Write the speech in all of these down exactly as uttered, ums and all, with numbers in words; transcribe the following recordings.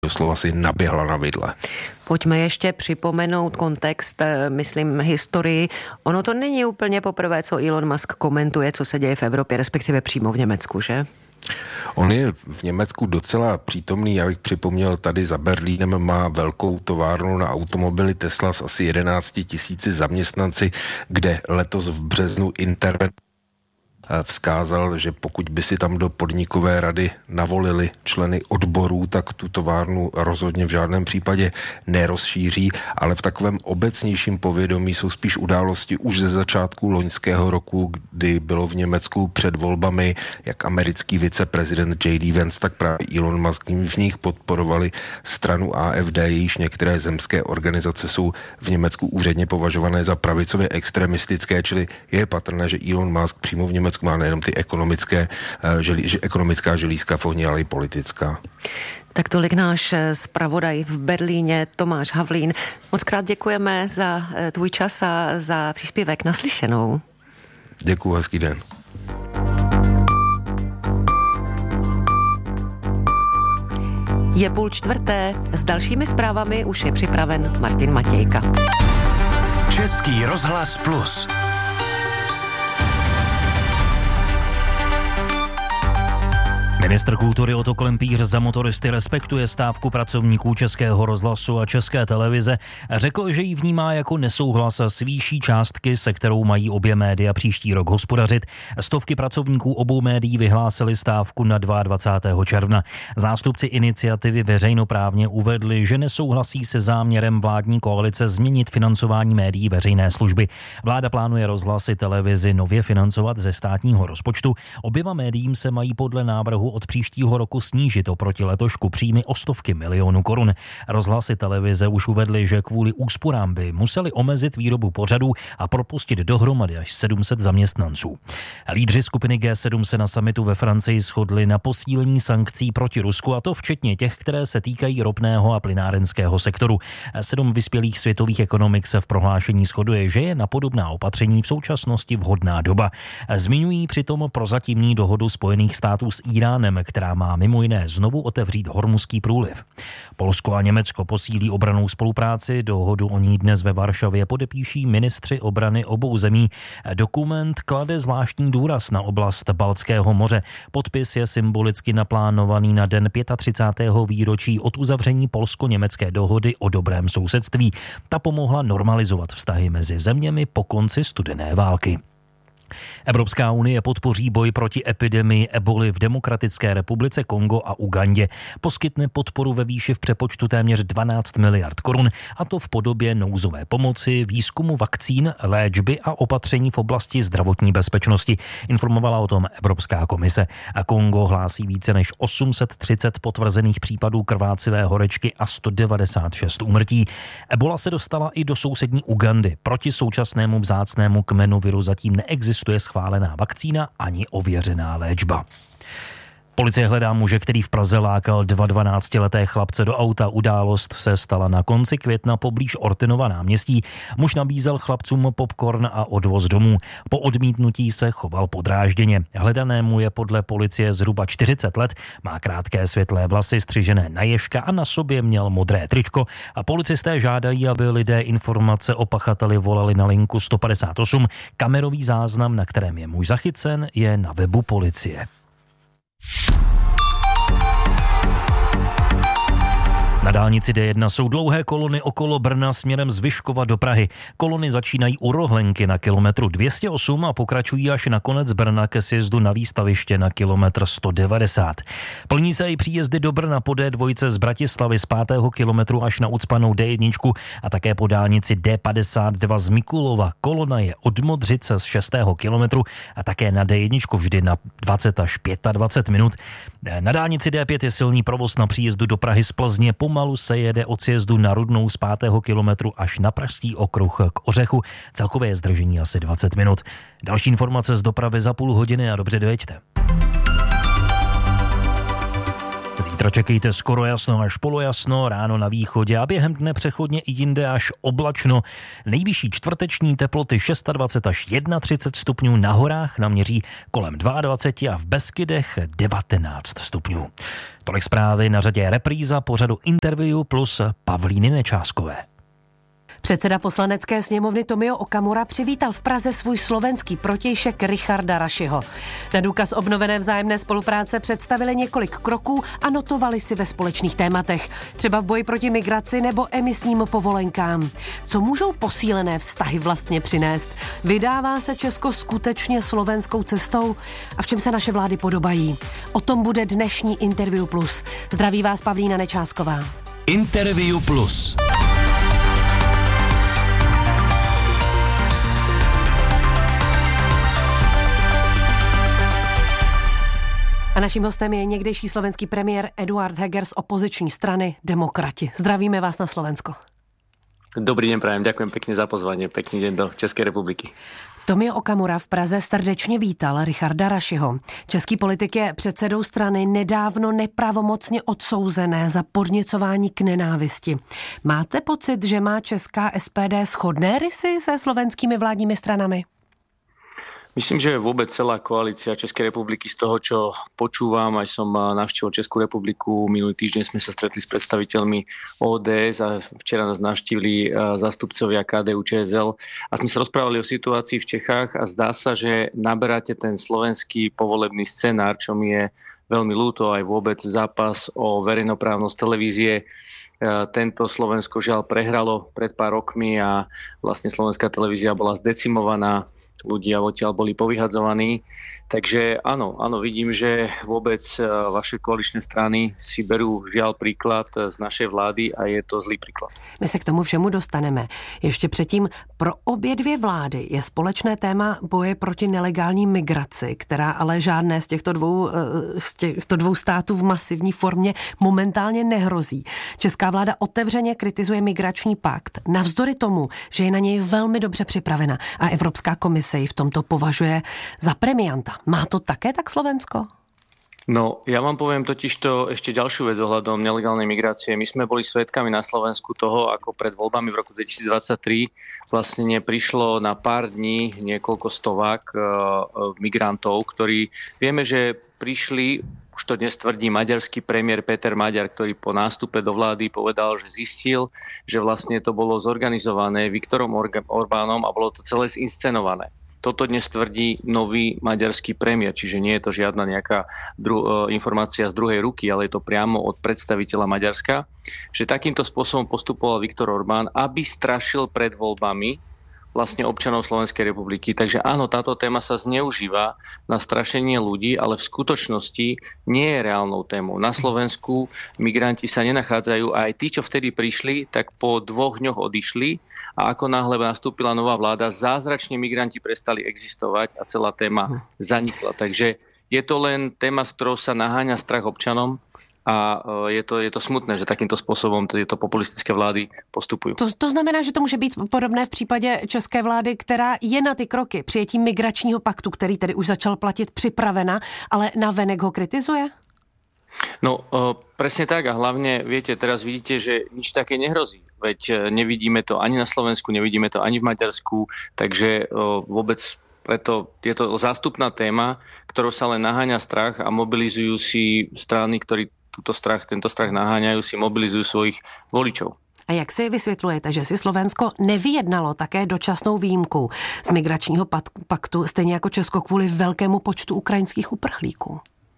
doslova si naběhla na vidle. Pojďme ještě připomenout kontext, myslím historii. Ono to není úplně poprvé, co Elon Musk komentuje, co se děje v Evropě, respektive přímo v Německu, že? On je v Německu docela přítomný, já bych připomněl, tady za Berlínem má velkou továrnu na automobily Tesla s asi jedenácti tisíci zaměstnanci, kde letos v březnu intervenoval, vzkázal, že pokud by si tam do podnikové rady navolili členy odborů, tak tu továrnu rozhodně v žádném případě nerozšíří, ale v takovém obecnějším povědomí jsou spíš události už ze začátku loňského roku, kdy bylo v Německu před volbami, jak americký viceprezident J D Vance, tak právě Elon Musk v nich podporovali stranu A F D, jejíž některé zemské organizace jsou v Německu úředně považované za pravicově extremistické, čili je patrné, že Elon Musk přímo v Německu má nejenom ty ekonomické, želí, ekonomická želízka v ohni, ale i politická. Tak tolik náš zpravodaj v Berlíně Tomáš Havlín. Moc krát děkujeme za tvůj čas a za příspěvek. Naslyšenou. Děkuju, hezký den. Je půl čtvrté, s dalšími zprávami už je připraven Martin Matějka. Český rozhlas Plus. Ministr kultury Otto Klempíř za motoristy respektuje stávku pracovníků Českého rozhlasu a České televize. Řekl, že ji vnímá jako nesouhlas s výší částky, se kterou mají obě média příští rok hospodařit. Stovky pracovníků obou médií vyhlásili stávku na dvacátého druhého června. Zástupci iniciativy veřejnoprávně uvedli, že nesouhlasí se záměrem vládní koalice změnit financování médií veřejné služby. Vláda plánuje rozhlasy televizi nově financovat ze státního rozpočtu. Oběma médiím se mají podle návrhu od příštího roku snížit oproti letošku příjmy o stovky milionů korun. Rozhlasy televize už uvedly, že kvůli úsporám by museli omezit výrobu pořadů a propustit dohromady až sedm set zaměstnanců. Lídři skupiny G sedm se na summitu ve Francii shodli na posílení sankcí proti Rusku, a to včetně těch, které se týkají ropného a plynárenského sektoru. Sedm vyspělých světových ekonomik se v prohlášení shoduje, že je na podobná opatření v současnosti vhodná doba. Zmiňují přitom prozatímní dohodu Spojených států s Iránem, která má mimo jiné znovu otevřít Hormuzský průliv. Polsko a Německo posílí obrannou spolupráci, dohodu o ní dnes ve Varšavě podepíší ministři obrany obou zemí. Dokument klade zvláštní důraz na oblast Baltského moře. Podpis je symbolicky naplánovaný na den třicátého pátého výročí od uzavření polsko-německé dohody o dobrém sousedství. Ta pomohla normalizovat vztahy mezi zeměmi po konci studené války. Evropská unie podpoří boj proti epidemii eboly v Demokratické republice Kongo a Ugandě. Poskytne podporu ve výši v přepočtu téměř dvanáct miliard korun, a to v podobě nouzové pomoci, výzkumu vakcín, léčby a opatření v oblasti zdravotní bezpečnosti, informovala o tom Evropská komise. A Kongo hlásí více než osm set třicet potvrzených případů krvácivé horečky a sto devadesát šest úmrtí. Ebola se dostala i do sousední Ugandy. Proti současnému vzácnému kmenu viru zatím neexistuje je schválená vakcína ani ověřená léčba. Policie hledá muže, který v Praze lákal dva dvanáctileté chlapce do auta. Událost se stala na konci května poblíž Ortynova náměstí. Muž nabízel chlapcům popcorn a odvoz domů. Po odmítnutí se choval podrážděně. Hledanému je podle policie zhruba čtyřicet let, má krátké světlé vlasy střižené na ježka a na sobě měl modré tričko. A policisté žádají, aby lidé informace o pachateli volali na linku sto padesát osm. Kamerový záznam, na kterém je muž zachycen, je na webu policie. Na dálnici D jedna jsou dlouhé kolony okolo Brna směrem z Vyškova do Prahy. Kolony začínají u Rohlenky na kilometru dvě stě osm a pokračují až na konec Brna ke sjezdu na Výstaviště na kilometr sto devadesát. Plní se i příjezdy do Brna po D dva z Bratislavy z pátého kilometru až na ucpanou D jedna a také po dálnici D padesát dva z Mikulova. Kolona je od Modřice z šestého kilometru a také na D jedna vždy na dvacet až dvacet pět minut. Na dálnici D pět je silný provoz na příjezdu do Prahy z Plzně. Pomalu se jede od sjezdu na Rudnou z pátého kilometru až na Pražský okruh k Ořechu. Celkové je zdržení asi dvacet minut. Další informace z dopravy za půl hodiny a dobře dojeďte. Zítra čekejte skoro jasno až polojasno, ráno na východě a během dne přechodně i jinde až oblačno. Nejvyšší čtvrteční teploty dvacet šest až třicet jedna stupňů, na horách naměří kolem dvacet dva a v Beskydech devatenáct stupňů. Tolik zprávy, na řadě repríza pořadu Interview plus Pavlíny Nečáskové. Předseda poslanecké sněmovny Tomio Okamura přivítal v Praze svůj slovenský protějšek Richarda Rašiho. Na důkaz obnovené vzájemné spolupráce představili několik kroků a notovali si ve společných tématech, třeba v boji proti migraci nebo emisním povolenkám. Co můžou posílené vztahy vlastně přinést? Vydává se Česko skutečně slovenskou cestou? A v čem se naše vlády podobají? O tom bude dnešní Interview plus. Zdraví vás Pavlína Nečásková. Interview plus. A naším hostem je někdejší slovenský premiér Eduard Heger z opoziční strany Demokrati. Zdravíme vás na Slovensko. Dobrý deň, prajem, ďakujem pekne za pozvanie. Pekný deň do Českej republiky. Tomio Okamura v Praze srdečně vítal Richarda Rašiho. Český politik je předsedou strany nedávno nepravomocně odsouzené za podněcování k nenávisti. Máte pocit, že má česká es pé dé shodné rysy se slovenskými vládními stranami? Myslím, že vôbec celá koalícia Českej republiky z toho, čo počúvam, aj som navštívil Českú republiku, minulý týždeň sme sa stretli s predstaviteľmi ó dé es a včera nás navštívili zástupcovia ká dé ú č es el a sme sa rozprávali o situácii v Čechách a zdá sa, že naberáte ten slovenský povolebný scenár, čo mi je veľmi ľúto, aj vôbec zápas o verejnoprávnosť televízie. Tento Slovensko žiaľ prehralo pred pár rokmi a vlastne slovenská televízia bola zdecimovaná. Ľudia odtiaľ boli povyhadzovaní. Takže áno, áno, vidím, že vôbec vaše koaličné strany si berú žiaľ príklad z našej vlády a je to zlý príklad. My se k tomu všemu dostaneme. Ještě předtím, pro obě dvě vlády je společné téma boje proti nelegální migraci, která ale žádné z těchto dvou, z těchto dvou států v masivní formě momentálně nehrozí. Česká vláda otevřeně kritizuje migrační pakt, navzdory tomu, že je na něj velmi dobře připravena a Evropská komise ji v tomto považuje za premianta. Má to také tak Slovensko? No, ja vám poviem totižto ešte ďalšiu vec ohľadom nelegálnej migrácie. My sme boli svedkami na Slovensku toho, ako pred voľbami v roku dvetisícdvadsaťtri vlastne prišlo na pár dní niekoľko stovák uh, migrantov, ktorí vieme, že prišli, už to dnes tvrdí maďarský premiér Peter Maďar, ktorý po nástupe do vlády povedal, že zistil, že vlastne to bolo zorganizované Viktorom Orbánom a bolo to celé zinscenované. Toto dnes tvrdí nový maďarský premiér, čiže nie je to žiadna nejaká dru- informácia z druhej ruky, ale je to priamo od predstaviteľa Maďarska, že takýmto spôsobom postupoval Viktor Orbán, aby strašil pred voľbami vlastne občanov Slovenskej republiky. Takže áno, táto téma sa zneužíva na strašenie ľudí, ale v skutočnosti nie je reálnou témou. Na Slovensku migranti sa nenachádzajú a aj tí, čo vtedy prišli, tak po dvoch dňoch odišli a ako náhle nastúpila nová vláda, zázračne migranti prestali existovať a celá téma zanikla. Takže je to len téma, z ktorou sa naháňa strach občanom. A je to, je to smutné, že takýmto způsobem tyto populistické vlády postupují. To, to znamená, že to může být podobné v případě české vlády, která je na ty kroky přijetí migračního paktu, který tedy už začal platit, připravena, ale navenek ho kritizuje? No, presne tak a hlavne, viete, teraz vidíte, že nič také nehrozí. Veď nevidíme to ani na Slovensku, nevidíme to ani v Maďarsku, takže vôbec preto je to zástupná téma, ktorou sa len naháňa strach a mobilizujú si strany, ktorí Tuto strach, tento strach naháňajú, si mobilizujú svojich voličov. A jak si vysvětlujete, že si Slovensko nevyjednalo také dočasnou výjimku z migračního paktu, stejně jako Česko kvůli velkému počtu ukrajinských uprchlíků?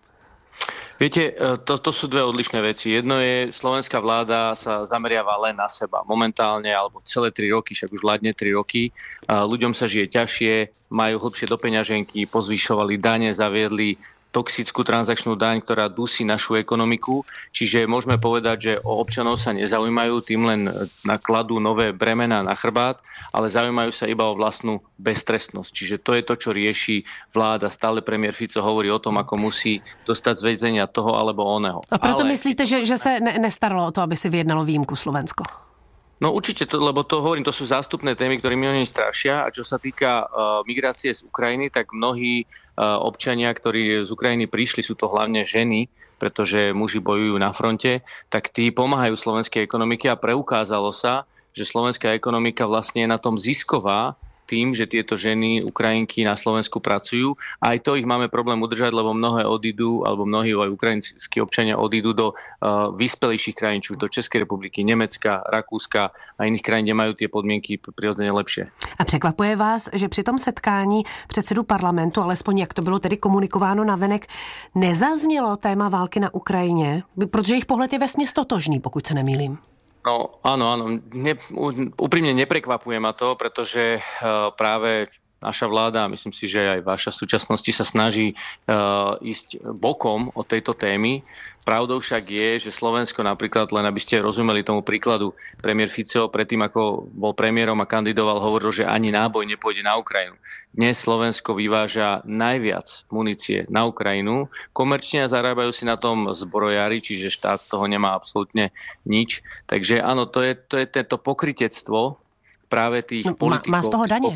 Viete, to, to sú dve odlišné veci. Jedno je, slovenská vláda sa zameriava len na seba. Momentálne, alebo celé tri roky, však už vládne tri roky. Ľuďom sa žije ťažšie, majú hlbšie do peňaženky, pozvyšovali dane, zaviedli toxickú transakčnú daň, ktorá dusí našu ekonomiku. Čiže môžeme povedať, že o občanov sa nezaujímajú, tým len nakladú nové bremená na chrbát, ale zaujímajú sa iba o vlastnú beztrestnosť. Čiže to je to, čo rieši vláda. Stále premiér Fico hovorí o tom, ako musí dostať z väzenia toho alebo oného. A proto ale... myslíte, že, že se ne, nestaralo o to, aby si vyjednalo výjimku Slovensko? No určite, to, lebo to hovorím, to sú zástupné témy, ktorými oni strašia. A čo sa týka uh, migrácie z Ukrajiny, tak mnohí uh, občania, ktorí z Ukrajiny prišli, sú to hlavne ženy, pretože muži bojujú na fronte, tak tí pomáhajú slovenskej ekonomike a preukázalo sa, že slovenská ekonomika vlastne je na tom zisková tým, že tieto ženy, Ukrajinky na Slovensku pracujú. A aj to ich máme problém udržať, lebo mnohé odídu, alebo mnohí aj ukrajinskí občania odídu do uh, vyspelejších krajín, či už do Českej republiky, Nemecka, Rakúska a iných krajín, kde majú tie podmienky prirodzene lepšie. A překvapuje vás, že při tom setkání předsedu parlamentu, alespoň jak to bylo tedy komunikováno navenek, nezaznělo téma války na Ukrajině? Protože jejich pohled je vesměs totožný, pokud se nemýlím. No áno, áno. Ne, úprimne neprekvapuje ma to, pretože uh, práve naša vláda, myslím si, že aj vaša v súčasnosti sa snaží uh, ísť bokom od tejto témy. Pravdou však je, že Slovensko napríklad, len aby ste rozumeli tomu príkladu, premiér Fico predtým, ako bol premiérom a kandidoval, hovoril, že ani náboj nepôjde na Ukrajinu. Dnes Slovensko vyváža najviac munície na Ukrajinu. Komerčne zarábajú si na tom zbrojári, čiže štát z toho nemá absolútne nič. Takže áno, to je, to je tento pokrytectvo práve tých no, politikov. Má z toho dane?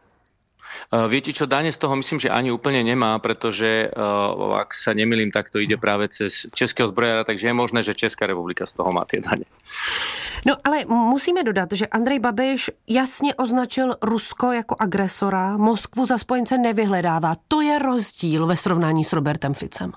Uh, viete čo, dane z toho myslím, že ani úplne nemá, pretože uh, ak sa nemýlim, tak to ide práve cez českého zbrojára, takže je možné, že Česká republika z toho má tie dane. No ale musíme dodat, že Andrej Babiš jasně označil Rusko jako agresora, Moskvu za spojence nevyhledává. To je rozdíl ve srovnání s Robertem Ficem.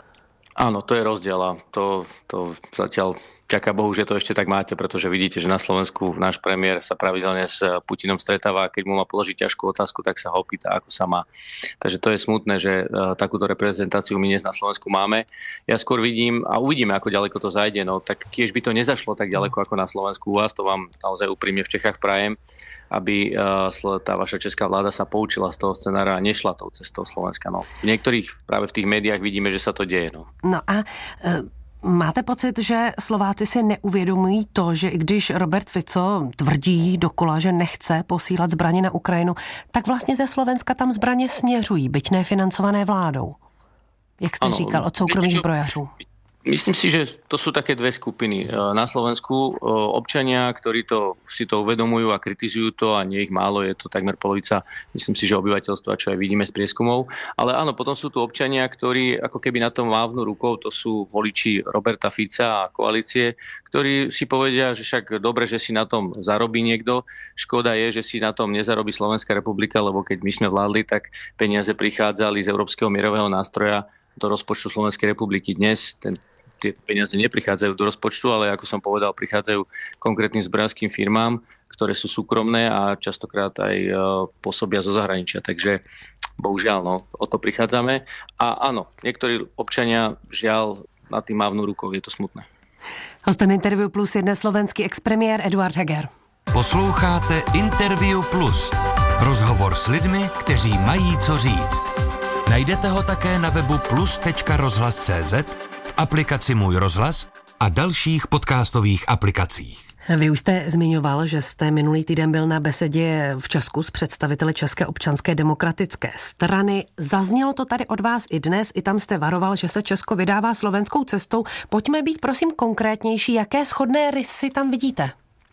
Áno, to je rozdiel a to, to zatiaľ ďaká Bohu, že to ešte tak máte, pretože vidíte, že na Slovensku náš premiér sa pravidelne s Putinom stretáva a keď mu má položiť ťažkú otázku, tak sa ho pýta, ako sa má. Takže to je smutné, že uh, takúto reprezentáciu my dnes na Slovensku máme. Ja skôr vidím a uvidíme, ako ďaleko to zajde. No tak tiež by to nezašlo tak ďaleko ako na Slovensku u vás, to vám naozaj úprimne v Čechách prajem, aby uh, tá vaša česká vláda sa poučila z toho scenára a nešla tou cestou Slovenska. No. V niektorých práve v tých médiách vidíme, že sa to deje. No, no a... Uh... Máte pocit, že Slováci si neuvědomují to, že i když Robert Fico tvrdí dokola, že nechce posílat zbraně na Ukrajinu, tak vlastně ze Slovenska tam zbraně směřují, byť nefinancované vládou? Jak jste ano, říkal, od soukromých zbrojařů. Myslím si, že to sú také dve skupiny. Na Slovensku občania, ktorí to, si to uvedomujú a kritizujú to, a nie ich málo, je to takmer polovica, myslím si, že obyvateľstva, čo aj vidíme z prieskumov. Ale áno, potom sú tu občania, ktorí ako keby na tom mávnu rukou, to sú voliči Roberta Fica a koalície, ktorí si povedia, že však dobre, že si na tom zarobí niekto. Škoda je, že si na tom nezarobí Slovenská republika, lebo keď my sme vládli, tak peniaze prichádzali z Európskeho mierového nástroja do rozpočtu Slovenskej republiky. Dnes ten tie peniaze neprichádzajú do rozpočtu, ale ako som povedal, prichádzajú konkrétnym zbrojárskym firmám, ktoré sú súkromné a častokrát aj pôsobia zo zahraničia. Takže bohužiaľ, no, o to prichádzame. A áno, niektorí občania žiaľ na tým mávnu rukou, je to smutné. Hostem Interview Plus je dnes slovenský expremiér Eduard Heger. Posloucháte Interview Plus. Rozhovor s lidmi, kteří mají co říct. Najdete ho také na webu plus tečka rozhlas tečka cé zet, v aplikaci Můj rozhlas a dalších podcastových aplikacích. Vy už jste zmiňoval, že jste minulý týden byl na besedě v Česku s představiteli České občanské demokratické strany. Zaznělo to tady od vás i dnes, i tam jste varoval, že se Česko vydává slovenskou cestou. Pojďme být prosím konkrétnější, jaké shodné rysy tam vidíte?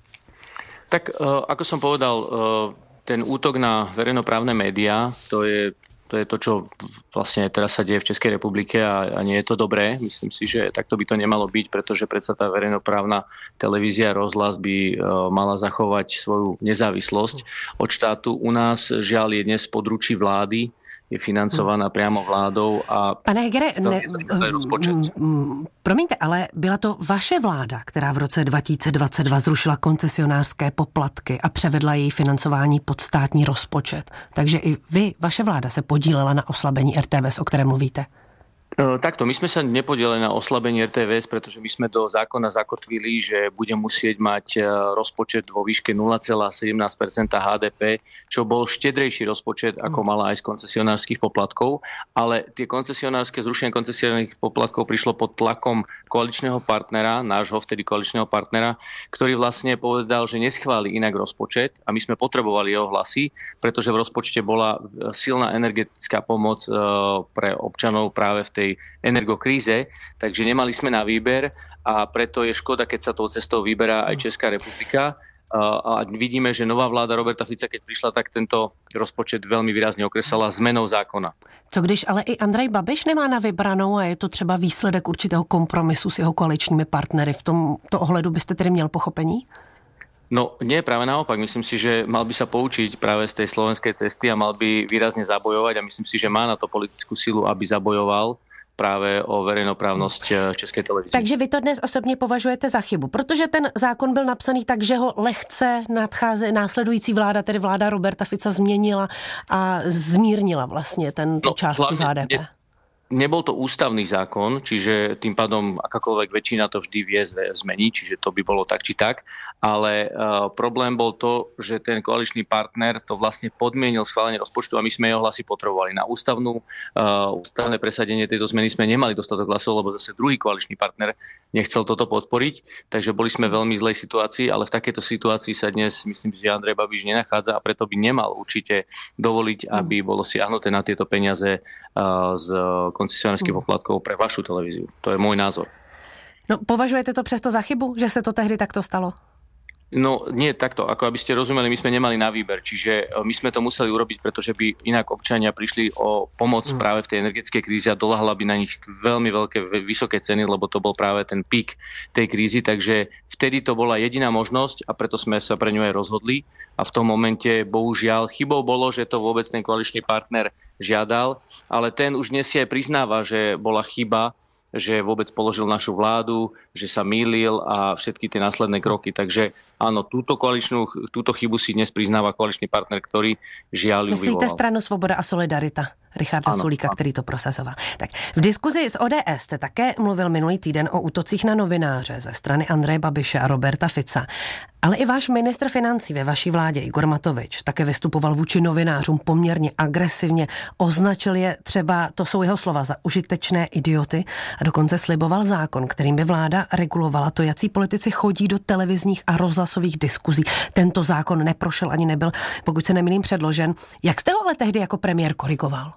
Tak ako som povedal, ten útok na verejnoprávne médiá, to je To je to, čo vlastne teraz sa deje v Českej republike a, a nie je to dobré. Myslím si, že takto by to nemalo byť, pretože predsa tá verejnoprávna televízia, rozhlas by uh, mala zachovať svoju nezávislosť od štátu. U nás žiaľ je dnes područí vlády, je financovaná priamo vládou a... Pane Hegere, ne, promiňte, ale byla to vaše vláda, která v roce dva tisíce dvacet dva zrušila koncesionářské poplatky a převedla její financování pod státní rozpočet. Takže i vy, vaše vláda, se podílela na oslabení er té vé es, o kterém mluvíte. Takto, my sme sa nepodielali na oslabení er té vé es, pretože my sme do zákona zakotvili, že bude musieť mať rozpočet vo výške nula celá sedemnásť percenta há dé pé, čo bol štedrejší rozpočet, ako mala aj z koncesionárskych poplatkov, ale tie koncesionárske, zrušenie koncesionárnych poplatkov prišlo pod tlakom koaličného partnera, nášho vtedy koaličného partnera, ktorý vlastne povedal, že neschváli inak rozpočet a my sme potrebovali jeho hlasy, pretože v rozpočte bola silná energetická pomoc pre občanov práve v tej energokríze, takže nemali sme na výber a preto je škoda, keď sa tou cestou vyberá aj Česká republika. a vidíme, že nová vláda Roberta Fica, keď prišla, tak tento rozpočet veľmi výrazne okresala zmenou zákona. Co když ale i Andrej Babiš nemá na vybranou a je to třeba výsledek určitého kompromisu s jeho koaličními partnery? V tomto ohledu byste tedy měl pochopení? No nie, práve naopak. Myslím si, že mal by sa poučiť práve z tej slovenskej cesty a mal by výrazne zabojovať a myslím si, že má na to politickú silu, aby zabojoval právě o verejnoprávnost České televize. Takže vy to dnes osobně považujete za chybu, protože ten zákon byl napsaný tak, že ho lehce nadcháze, následující vláda, tedy vláda Roberta Fica, změnila a zmírnila vlastně ten no, částku z há dé pé. Ne, nebol to ústavný zákon, čiže tým pádom akákoľvek väčšina to vždy vie zmeniť, čiže to by bolo tak či tak, ale uh, problém bol to, že ten koaličný partner to vlastne podmienil schválenie rozpočtu a my sme jeho hlasy potrebovali. Na ústavnú, uh, ústavné presadenie tejto zmeny sme nemali dostatok hlasov, lebo zase druhý koaličný partner nechcel toto podporiť, takže boli sme veľmi zlej situácii, ale v takejto situácii sa dnes, myslím si, že Andrej Babiš nenachádza a preto by nemal určite dovoliť, aby bolo siahnuté na tieto peniaze uh, z koncesionárských poplatkov pre vašu televíziu. To je môj názor. No, považujete to přesto za chybu, že se to tehdy takto stalo? No nie takto, ako aby ste rozumeli, my sme nemali na výber, čiže my sme to museli urobiť, pretože by inak občania prišli o pomoc mm. práve v tej energetickej kríze a doľahla by na nich veľmi veľké, vysoké ceny, lebo to bol práve ten pík tej krízy, takže vtedy to bola jediná možnosť a preto sme sa pre ňu aj rozhodli a v tom momente bohužiaľ chybou bolo, že to vôbec ten koaličný partner žiadal, ale ten už dnes si aj priznáva, že bola chyba, že vôbec položil našu vládu, že sa mýlil a všetky tie následné kroky. Takže áno, túto koaličnú, túto chybu si dnes priznáva koaličný partner, ktorý žiaľ ju vyvolal. Myslíte stranu Svoboda a Solidarita Richarda ano, Sulíka, ano. který to prosazoval. Tak v diskuzi s O D S jste také mluvil minulý týden o útocích na novináře ze strany Andreje Babiše a Roberta Fica. Ale i váš ministr financí ve vaší vládě Igor Matovič také vystupoval vůči novinářům poměrně agresivně. Označil je třeba, to jsou jeho slova, za užitečné idioty a dokonce sliboval zákon, kterým by vláda regulovala to, jací politici chodí do televizních a rozhlasových diskuzí. Tento zákon neprošel ani nebyl, pokud se nemýlím, předložen. Jak jste ho ale tehdy jako premiér korigoval?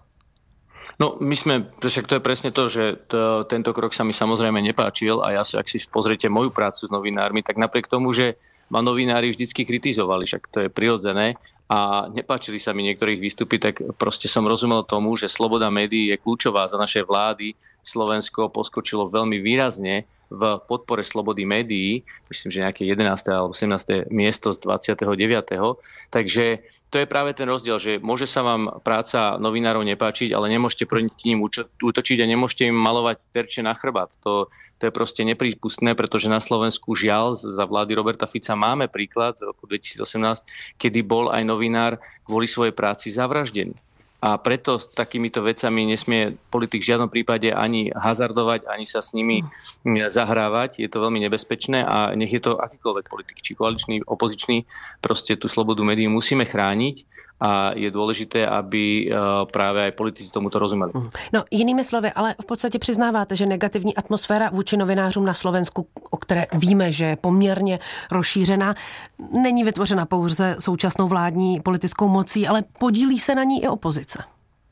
No, my sme, však to je presne to, že to, tento krok sa mi samozrejme nepáčil a ja si, ak si pozriete moju prácu s novinármi, tak napriek tomu, že ma novinári vždycky kritizovali, však to je prirodzené a nepáčili sa mi niektorých výstupy, tak proste som rozumel tomu, že sloboda médií je kľúčová. Za našej vlády Slovensko poskočilo veľmi výrazne v podpore slobody médií, myslím, že nejaké jedenáste alebo sedemnáste miesto z dvadsiateho deviateho Takže to je práve ten rozdiel, že môže sa vám práca novinárov nepáčiť, ale nemôžete proti ním útočiť a nemôžete im malovať terče na chrbát. To, to je proste neprípustné, pretože na Slovensku žiaľ za vlády Roberta Fica máme príklad v roku dvetisícosemnásť, kedy bol aj novinár kvôli svojej práci zavraždený. A preto s takýmito vecami nesmie politik v žiadnom prípade ani hazardovať, ani sa s nimi zahrávať. Je to veľmi nebezpečné a nech je to akýkoľvek politik, či koaličný, opozičný, proste tú slobodu médií musíme chrániť a je dôležité, aby právě aj politici tomuto rozumeli. No, jinými slovy, ale v podstatě přiznáváte, že negativní atmosféra vůči novinářům na Slovensku, o které víme, že je poměrně rozšířená, není vytvořena pouze současnou vládní politickou mocí, ale podílí se na ní i opozice.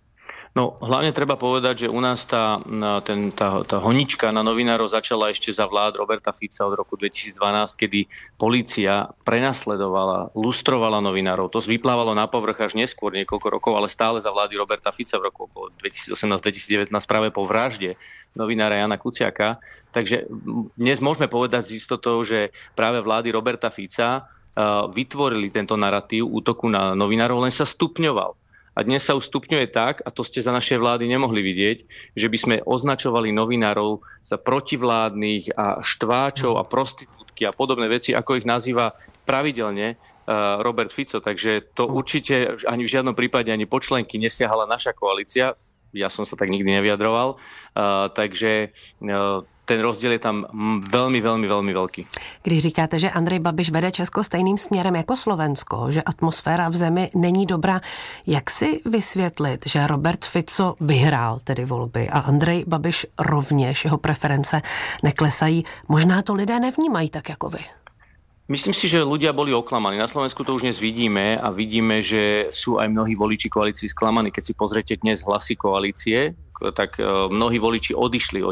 No, hlavne treba povedať, že u nás tá, ten, tá, tá honička na novinárov začala ešte za vlád Roberta Fica od roku dvetisícdvanásť, kedy polícia prenasledovala, lustrovala novinárov. To vyplávalo na povrch až neskôr, niekoľko rokov, ale stále za vlády Roberta Fica v roku dvetisícosemnásť dvetisícdevätnásť práve po vražde novinára Jana Kuciaka. Takže dnes môžeme povedať s istotou, že práve vlády Roberta Fica vytvorili tento narratív útoku na novinárov, len sa stupňoval. A dnes sa už stupňuje tak, a to ste za našej vlády nemohli vidieť, že by sme označovali novinárov za protivládnych a štváčov a prostitútky a podobné veci, ako ich nazýva pravidelne uh, Robert Fico. Takže to určite ani v žiadnom prípade ani počlenky nesiahala naša koalícia. Ja som sa tak nikdy nevyjadroval. Uh, takže uh, ten rozdíl je tam velmi, velmi, velmi velký. Když říkáte, že Andrej Babiš vede Česko stejným směrem jako Slovensko, že atmosféra v zemi není dobrá, jak si vysvětlit, že Robert Fico vyhrál tedy volby a Andrej Babiš rovněž, jeho preference neklesají? Možná to lidé nevnímají tak jako vy. Myslím si, že ľudia boli oklamaní. Na Slovensku to už dnes vidíme a vidíme, že sú aj mnohí voliči koalícií sklamaní. Keď si pozriete dnes hlasy koalície, tak mnohí voliči odišli od nich.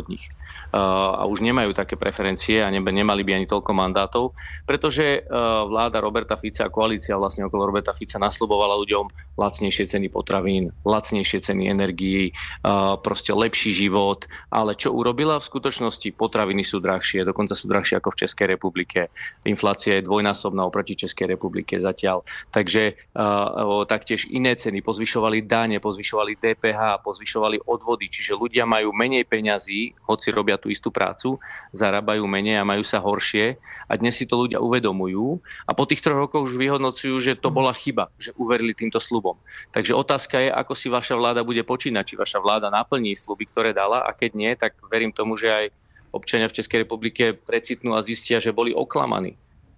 a už nemajú také preferencie a nemali by ani toľko mandátov, pretože vláda Roberta Fica a koalícia vlastne okolo Roberta Fica nasľubovala ľuďom lacnejšie ceny potravín, lacnejšie ceny energií, proste lepší život, ale čo urobila v skutočnosti? Potraviny sú drahšie, dokonca sú drahšie ako v Českej republike. Inflácia je dvojnásobná oproti Českej republike zatiaľ. Takže uh, taktiež iné ceny, pozvyšovali dane, pozvyšovali dé pé há, pozvyšovali odvody, čiže ľudia majú menej peňazí, hoci robia tú istú prácu, zarábajú menej a majú sa horšie a dnes si to ľudia uvedomujú a po tých troch rokoch už vyhodnocujú, že to bola chyba, že uverili týmto sľubom. Takže otázka je, ako si vaša vláda bude počínať, či vaša vláda naplní sľuby, ktoré dala a keď nie, tak verím tomu, že aj občania v Českej republike precitnú a zistia, že boli oklamaní.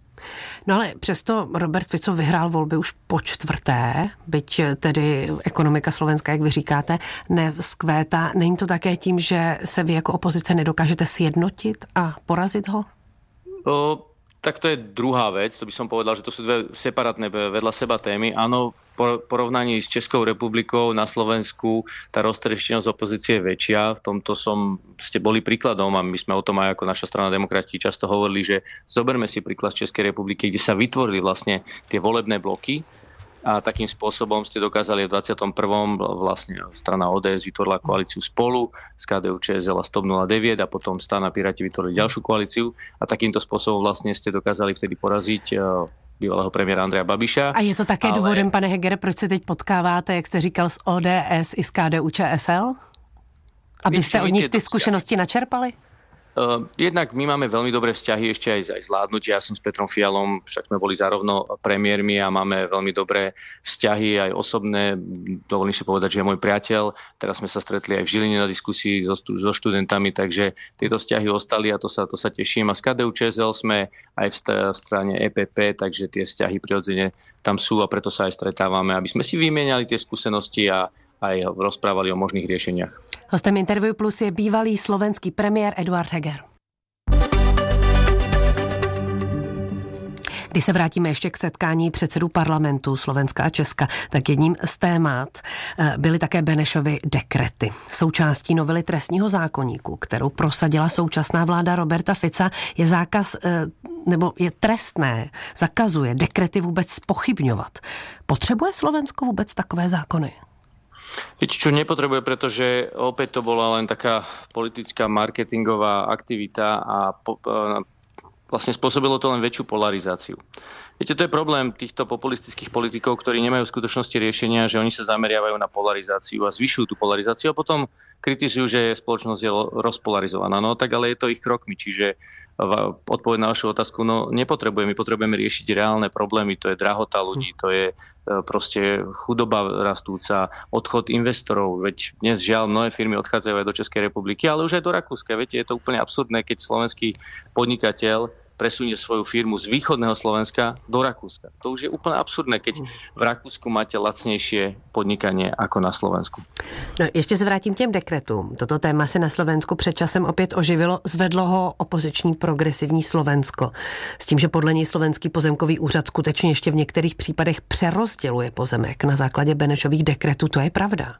No ale přesto Robert Fico vyhrál volby už po čtvrté, byť tedy ekonomika Slovenska, jak vy říkáte, nevzkvétá. Není to také tím, že se vy jako opozice nedokážete sjednotit a porazit ho? O, tak to je druhá vec. To by som povedal, že to sú dve separátne vedľa seba témy. Áno, v porovnaní s Českou republikou na Slovensku tá roztrieštenosť opozície je väčšia. V tomto som, ste boli príkladom a my sme o tom aj ako naša strana Demokrati často hovorili, že zoberme si príklad z Českej republiky, kde sa vytvorili vlastne tie volebné bloky a takým spôsobom ste dokázali v dvadsiatom prvom vlastne strana ó dé es vytvorila koalíciu Spolu z ká dé ú ČSL a stop nula deväť a potom strana Piráti vytvorili ďalšiu koalíciu a takýmto spôsobom vlastne ste dokázali vtedy poraziť bývalého premiéra Andreja Babiša. A je to také ale... důvodem, pane Hegere, proč se teď potkáváte, jak jste říkal, z ó dé es i z ká dé ú ČSL? Abyste od nich ty zkušenosti načerpali? Uh, jednak my máme veľmi dobré vzťahy ešte aj, aj zvládnutia. Ja som s Petrom Fialom, však sme boli zárovno premiérmi a máme veľmi dobré vzťahy aj osobné. Dovolím si povedať, že je môj priateľ. Teraz sme sa stretli aj v Žiline na diskusii so, so študentami, takže tieto vzťahy ostali a to sa, to sa teším. A z ká dé ú ČSL sme aj v, st- v strane é pé pé, takže tie vzťahy prirodzene tam sú a preto sa aj stretávame, aby sme si vymieniali tie skúsenosti a aj rozprávali o možných riešeniach. Hostem Interview Plus je bývalý slovenský premiér Eduard Heger. Když se vrátíme ještě k setkání předsedů parlamentu Slovenska a Česka, tak jedním z témat byly také Benešovy dekrety. Součástí novely trestního zákoníku, kterou prosadila současná vláda Roberta Fica, je zákaz, nebo je trestné, zakazuje dekrety vůbec zpochybňovat. Potřebuje Slovensko vůbec takové zákony? Viete, čo nepotrebuje, pretože opäť to bola len taká politická marketingová aktivita a po, vlastne spôsobilo to len väčšiu polarizáciu. Viete, to je problém týchto populistických politikov, ktorí nemajú v skutočnosti riešenia, že oni sa zameriavajú na polarizáciu a zvyšujú tú polarizáciu a potom kritizujú, že spoločnosť je rozpolarizovaná. No tak ale je to ich krokmi, čiže odpoveď na vašu otázku, no nepotrebujeme, my potrebujeme riešiť reálne problémy, to je drahota ľudí, to je proste chudoba rastúca, odchod investorov, veď dnes žiaľ mnohé firmy odchádzajú aj do Českej republiky, ale už aj do Rakúska, viete, je to úplne absurdné, keď slovenský podnikateľ presunie svoju firmu z východného Slovenska do Rakúska. To už je úplne absurdné, keď v Rakúsku máte lacnejšie podnikanie ako na Slovensku. No, ještě se vrátím těm dekretům. Toto téma se na Slovensku před časem opět oživilo, zvedlo ho opoziční progresivní Slovensko. S tím, že podle něj slovenský pozemkový úřad skutečně ještě v některých případech přerozděluje pozemek na základě Benešových dekretů. To je pravda.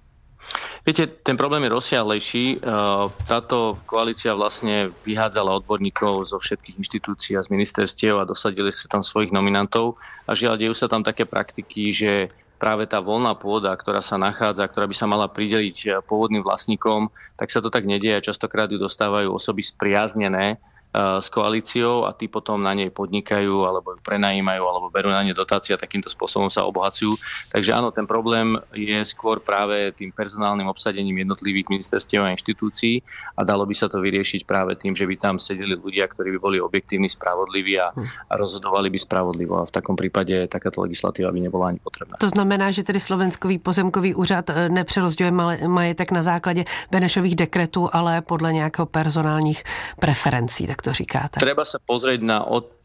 Viete, ten problém je rozsiahlejší. Táto koalícia vlastne vyhádzala odborníkov zo všetkých inštitúcií a z ministerstiev a dosadili sa tam svojich nominantov a žiaľ, dejú sa tam také praktiky, že práve tá voľná pôda, ktorá sa nachádza, ktorá by sa mala prideliť pôvodným vlastníkom, tak sa to tak nedieje. Častokrát ju dostávajú osoby spriaznené s koalíciou a tí potom na nej podnikajú alebo ju prenajímajú alebo berú na ne dotácie a takýmto spôsobom sa obohacujú. Takže áno, ten problém je skôr práve tým personálnym obsadením jednotlivých ministerstiev a inštitúcií a dalo by sa to vyriešiť práve tým, že by tam sedeli ľudia, ktorí by boli objektívni, spravodliví a, a rozhodovali by spravodlivo a v takom prípade takáto legislatíva by nebola ani potrebná. To znamená, že tedy Slovenskový pozemkový úřad nepřerozděluje majetek na základě Benešových dekretů, ale podle nějakého personálních preferencí, tak to říkáte. Treba sa pozrieť na od,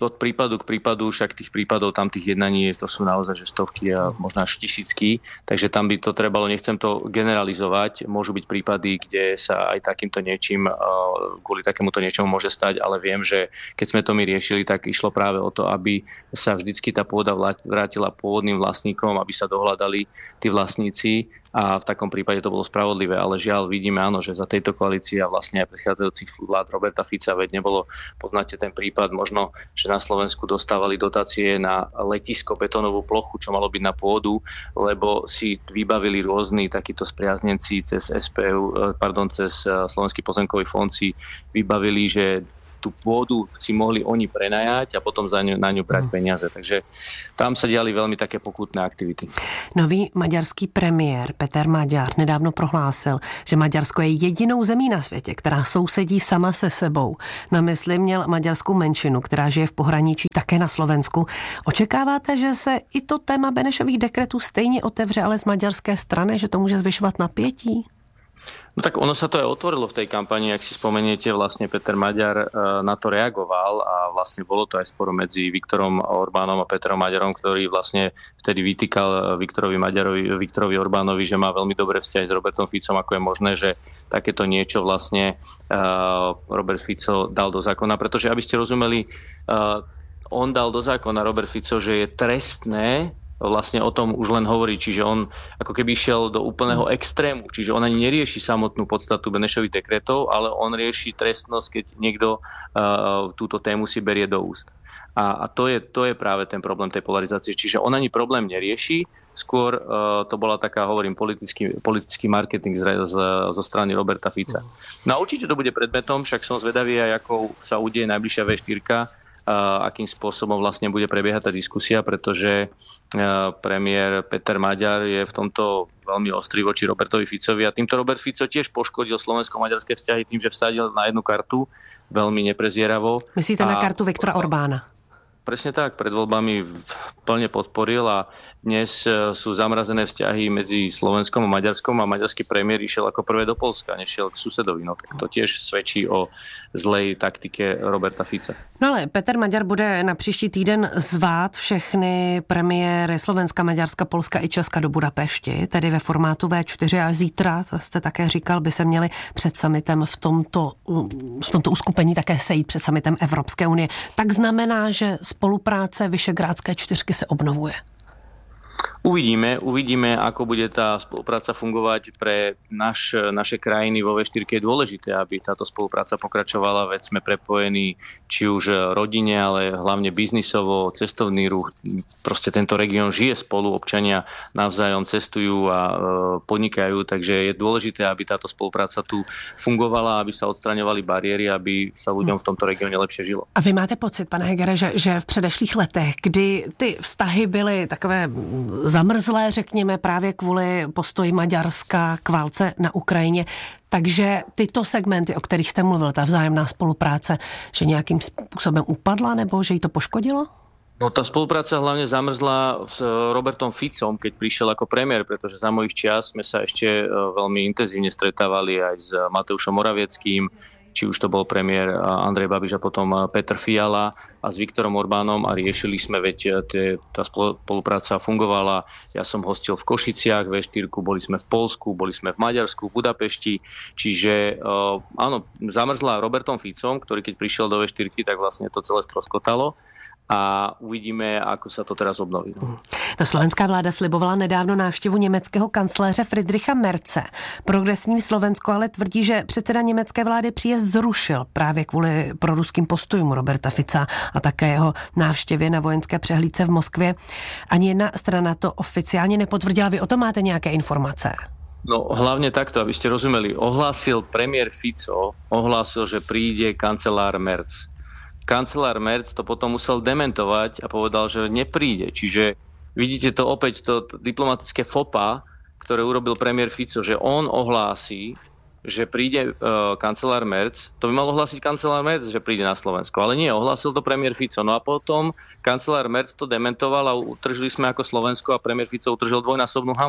od prípadu k prípadu, však tých prípadov, tam tých jednaní, to sú naozaj že stovky a možno až tisícky, takže tam by to trebalo, nechcem to generalizovať, môžu byť prípady, kde sa aj takýmto niečím, kvôli takémuto niečomu môže stať, ale viem, že keď sme to my riešili, tak išlo práve o to, aby sa vždycky tá pôda vrátila pôvodným vlastníkom, aby sa dohľadali tí vlastníci, a v takom prípade to bolo spravodlivé, ale žiaľ vidíme, áno, že za tejto koalície a vlastne aj predchádzajúcich vlád Roberta Fica, veď nebolo, poznáte ten prípad, možno, že na Slovensku dostávali dotácie na letisko, betónovú plochu, čo malo byť na pôdu, lebo si vybavili rôzni takíto spriaznenci cez es pé ú, pardon, cez Slovenský pozemkový fond si vybavili, že tú pôdu si mohli oni prenajať a potom za ňu, na ňu brať peniaze. Takže tam sa diali veľmi také pokutné aktivity. Nový maďarský premiér Peter Maďar nedávno prohlásil, že Maďarsko je jedinou zemí na světě, která sousedí sama se sebou. Na mysli měl maďarskou menšinu, která žije v pohraničí také na Slovensku. Očekáváte, že se i to téma Benešových dekretů stejně otevře, ale z maďarské strany, že to může zvyšovat napětí? No tak ono sa to aj otvorilo v tej kampani, ak si spomeniete, vlastne Peter Maďar na to reagoval a vlastne bolo to aj sporo medzi Viktorom Orbánom a Petrom Maďarom, ktorý vlastne vtedy vytýkal Viktorovi Maďarovi, Viktorovi Orbánovi, že má veľmi dobré vzťahy s Robertom Ficom, ako je možné, že takéto niečo vlastne uh, Robert Fico dal do zákona, pretože aby ste rozumeli, uh, on dal do zákona Robert Fico, že je trestné vlastne o tom už len hovorí, čiže on ako keby išiel do úplného extrému, čiže on ani nerieši samotnú podstatu Benešových dekretov, ale on rieši trestnosť, keď niekto uh, túto tému si berie do úst. A, a to, je, to je práve ten problém tej polarizácie, čiže on ani problém nerieši, skôr uh, to bola taká, hovorím, politický, politický marketing z, z, zo strany Roberta Fica. No a určite to bude predmetom, však som zvedavý aj, ako sa udeje najbližšia vé štyri, Uh, akým spôsobom vlastne bude prebiehať tá diskusia, pretože uh, premiér Peter Maďar je v tomto veľmi ostrý voči Robertovi Ficovi a týmto Robert Fico tiež poškodil slovensko-maďarské vzťahy tým, že vsadil na jednu kartu veľmi neprezieravo. Myslíte a... na kartu Viktora Orbána? Presne tak, pred voľbami plne podporil a dnes sú zamrazené vzťahy medzi Slovenskom a Maďarskom a maďarský premiér išiel ako prvé do Poľska, nešiel k susedovi. No tak to tiež svedčí o zlej taktike Roberta Fica. No ale Peter Maďar bude na příští týden zvát všechny premiéry Slovenska, Maďarska, Polska i Česka do Budapešti, tedy ve formátu vé čtyři a zítra, to jste také říkal, by se měli před summitem v tomto, v tomto uskupení také sejít před summitem Evropské unie. Tak znamená, že spolupráce Vyšegrádské čtyřky se obnovuje? Uvidíme, uvidíme, ako bude tá spolupráca fungovať pre naš, naše krajiny vo vé štyri. Je dôležité, aby táto spolupráca pokračovala, veď sme prepojení či už rodine, ale hlavne biznisovo, cestovný ruch. Proste tento región žije spolu, občania navzájom cestujú a e, podnikajú, takže je dôležité, aby táto spolupráca tu fungovala, aby sa odstraňovali bariéry, aby sa ľuďom v tomto regióne lepšie žilo. A vy máte pocit, pane Hegere, že, že v předešlých letech, kdy ty vztahy byly takové zamrzlé, řekněme, právě kvůli postoji Maďarska k válce na Ukrajině. Takže tyto segmenty, o kterých jste mluvil, ta vzájemná spolupráce, že nějakým způsobem upadla nebo že jí to poškodilo? No tá spolupráca hlavne zamrzla s Robertom Ficom, keď prišiel ako premiér, pretože za mojich čias sme sa ešte veľmi intenzívne stretávali aj s Mateušom Moravieckým, či už to bol premiér Andrej Babiš a potom Petr Fiala a s Viktorom Orbánom a riešili sme, veď tie, tá spolupráca fungovala. Ja som hostil v Košiciach vé štyri, boli sme v Poľsku, boli sme v Maďarsku, v Budapešti, čiže uh, áno, zamrzla Robertom Ficom, ktorý keď prišiel do vé štyri, tak vlastne to celé stroskotalo. A uvidíme, ako sa to teraz obnoví. No, slovenská vláda slibovala nedávno návštěvu německého kancléře Friedricha Merze. Progresní Slovensko ale tvrdí, že předseda německé vlády příjezd zrušil právě kvůli proruským postojům Roberta Fica a také jeho návštěvě na vojenské přehlídce v Moskvě. Ani jedna strana to oficiálně nepotvrdila. Vy o tom máte nějaké informace? No hlavne takto, aby ste rozumeli. Ohlásil premiér Fico, ohlásil, že príde kancelár Merz. Kancelár Merz to potom musel dementovať a povedal, že nepríde. Čiže vidíte to opäť, to diplomatické fopa, ktoré urobil premiér Fico, že on ohlási, že príde uh, kancelár Merz. To by mal ohlásiť kancelár Merz, že príde na Slovensko. Ale nie, ohlásil to premiér Fico. No a potom kancelár Merz to dementoval a utržili sme ako Slovensko a premiér Fico utržil dvojnásobnú hanbu.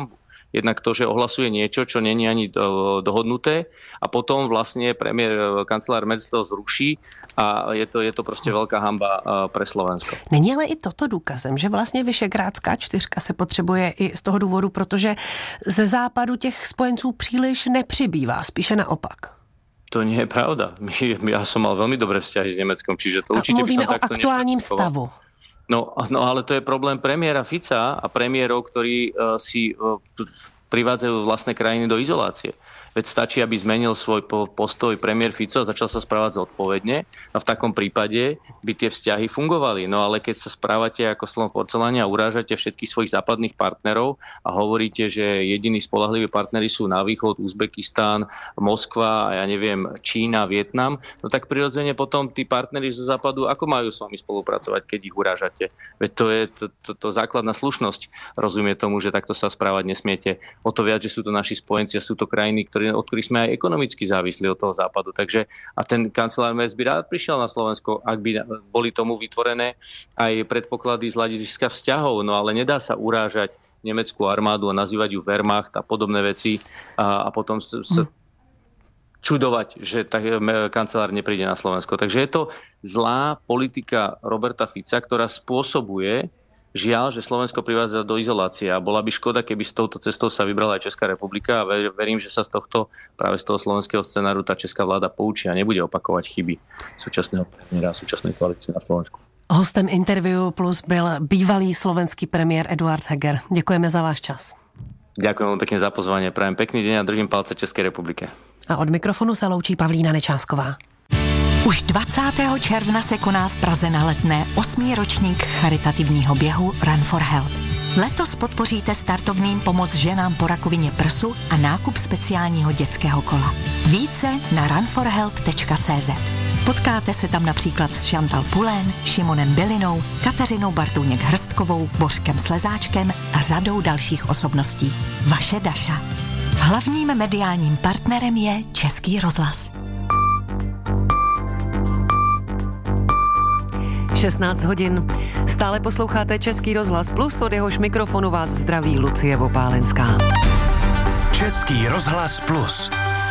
Jednak to, že ohlasuje niečo, čo není ani dohodnuté a potom vlastne premiér kancelár Merz to zruší a je to, je to prostě veľká hanba pre Slovensko. Není ale i toto důkazem, že vlastně Visegrádská čtyřka se potřebuje i z toho důvodu, protože ze západu těch spojenců příliš nepřibývá, spíše naopak. To nie je pravda. Ja som mal veľmi dobré vzťahy s Nemeckom, čiže to a určite by som takto takto aktuálním stavu. No, no ale to je problém premiéra Fica a premiérov, ktorí uh, si uh, privádzajú vlastné krajiny do izolácie. Veď stačí, aby zmenil svoj postoj premiér Fico a začal sa správať zodpovedne a v takom prípade by tie vzťahy fungovali. No ale keď sa správate ako slon porceláne a urážate všetkých svojich západných partnerov a hovoríte, že jediní spoľahliví partneri sú na východ, Uzbekistán, Moskva a ja neviem, Čína, Vietnam, no tak prirodzene potom tí partneri zo západu ako majú s vami spolupracovať, keď ich urážate? Veď to je to, to, to základná slušnosť. Rozumie tomu, že takto sa správať nesmiete. O to viac, že sú to naši spojenci a sú to krajiny, ktoré od ktorých sme aj ekonomicky závislí od toho západu. Takže a ten kancelár Merz by rád prišiel na Slovensko, ak by boli tomu vytvorené aj predpoklady z hľadiska vzťahov, no ale nedá sa urážať nemeckú armádu a nazývať ju Wehrmacht a podobné veci a, a potom sa, sa čudovať, že tak kancelár nepríde na Slovensko. Takže je to zlá politika Roberta Fica, ktorá spôsobuje žiaľ, že Slovensko privádza do izolácie a bola by škoda, keby s touto cestou sa vybrala aj Česká republika a verím, že sa z tohto, práve z toho slovenského scenáru tá česká vláda poučí a nebude opakovať chyby súčasného premiéra a súčasnej koalície na Slovensku. Hostem Interview Plus byl bývalý slovenský premiér Eduard Heger. Děkujeme za váš čas. Ďakujem pekne za pozvanie, prajem pekný deň a držím palce Českej republike. A od mikrofonu se loučí Pavlína Nečásková. Už dvacátého června se koná v Praze na Letné osmý ročník charitativního běhu Run for Help. Letos podpoříte startovným pomoc ženám po rakovině prsu a nákup speciálního dětského kola. Více na run for help tečka cé zet. Potkáte se tam například s Chantal Pulén, Šimonem Bilinou, Kateřinou Bartůněk-Hrstkovou, Bořkem Slezáčkem a řadou dalších osobností. Vaše Daša. Hlavním mediálním partnerem je Český rozhlas. šestnáct hodin. Stále posloucháte Český rozhlas Plus, od jehož mikrofonu vás zdraví Lucie Vopálenská. Český rozhlas Plus.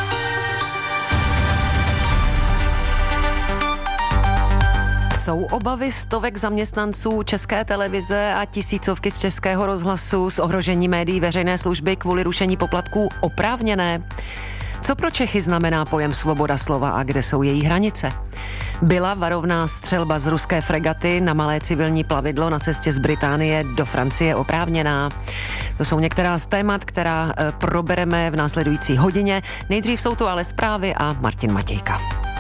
Jsou obavy stovek zaměstnanců České televize a tisícovky z Českého rozhlasu z ohrožení médií veřejné služby kvůli rušení poplatků oprávněné? Co pro Čechy znamená pojem svoboda slova a kde jsou její hranice? Byla varovná střelba z ruské fregaty na malé civilní plavidlo na cestě z Británie do Francie oprávněná? To jsou některá z témat, která probereme v následující hodině. Nejdřív jsou to ale zprávy a Martin Matějka.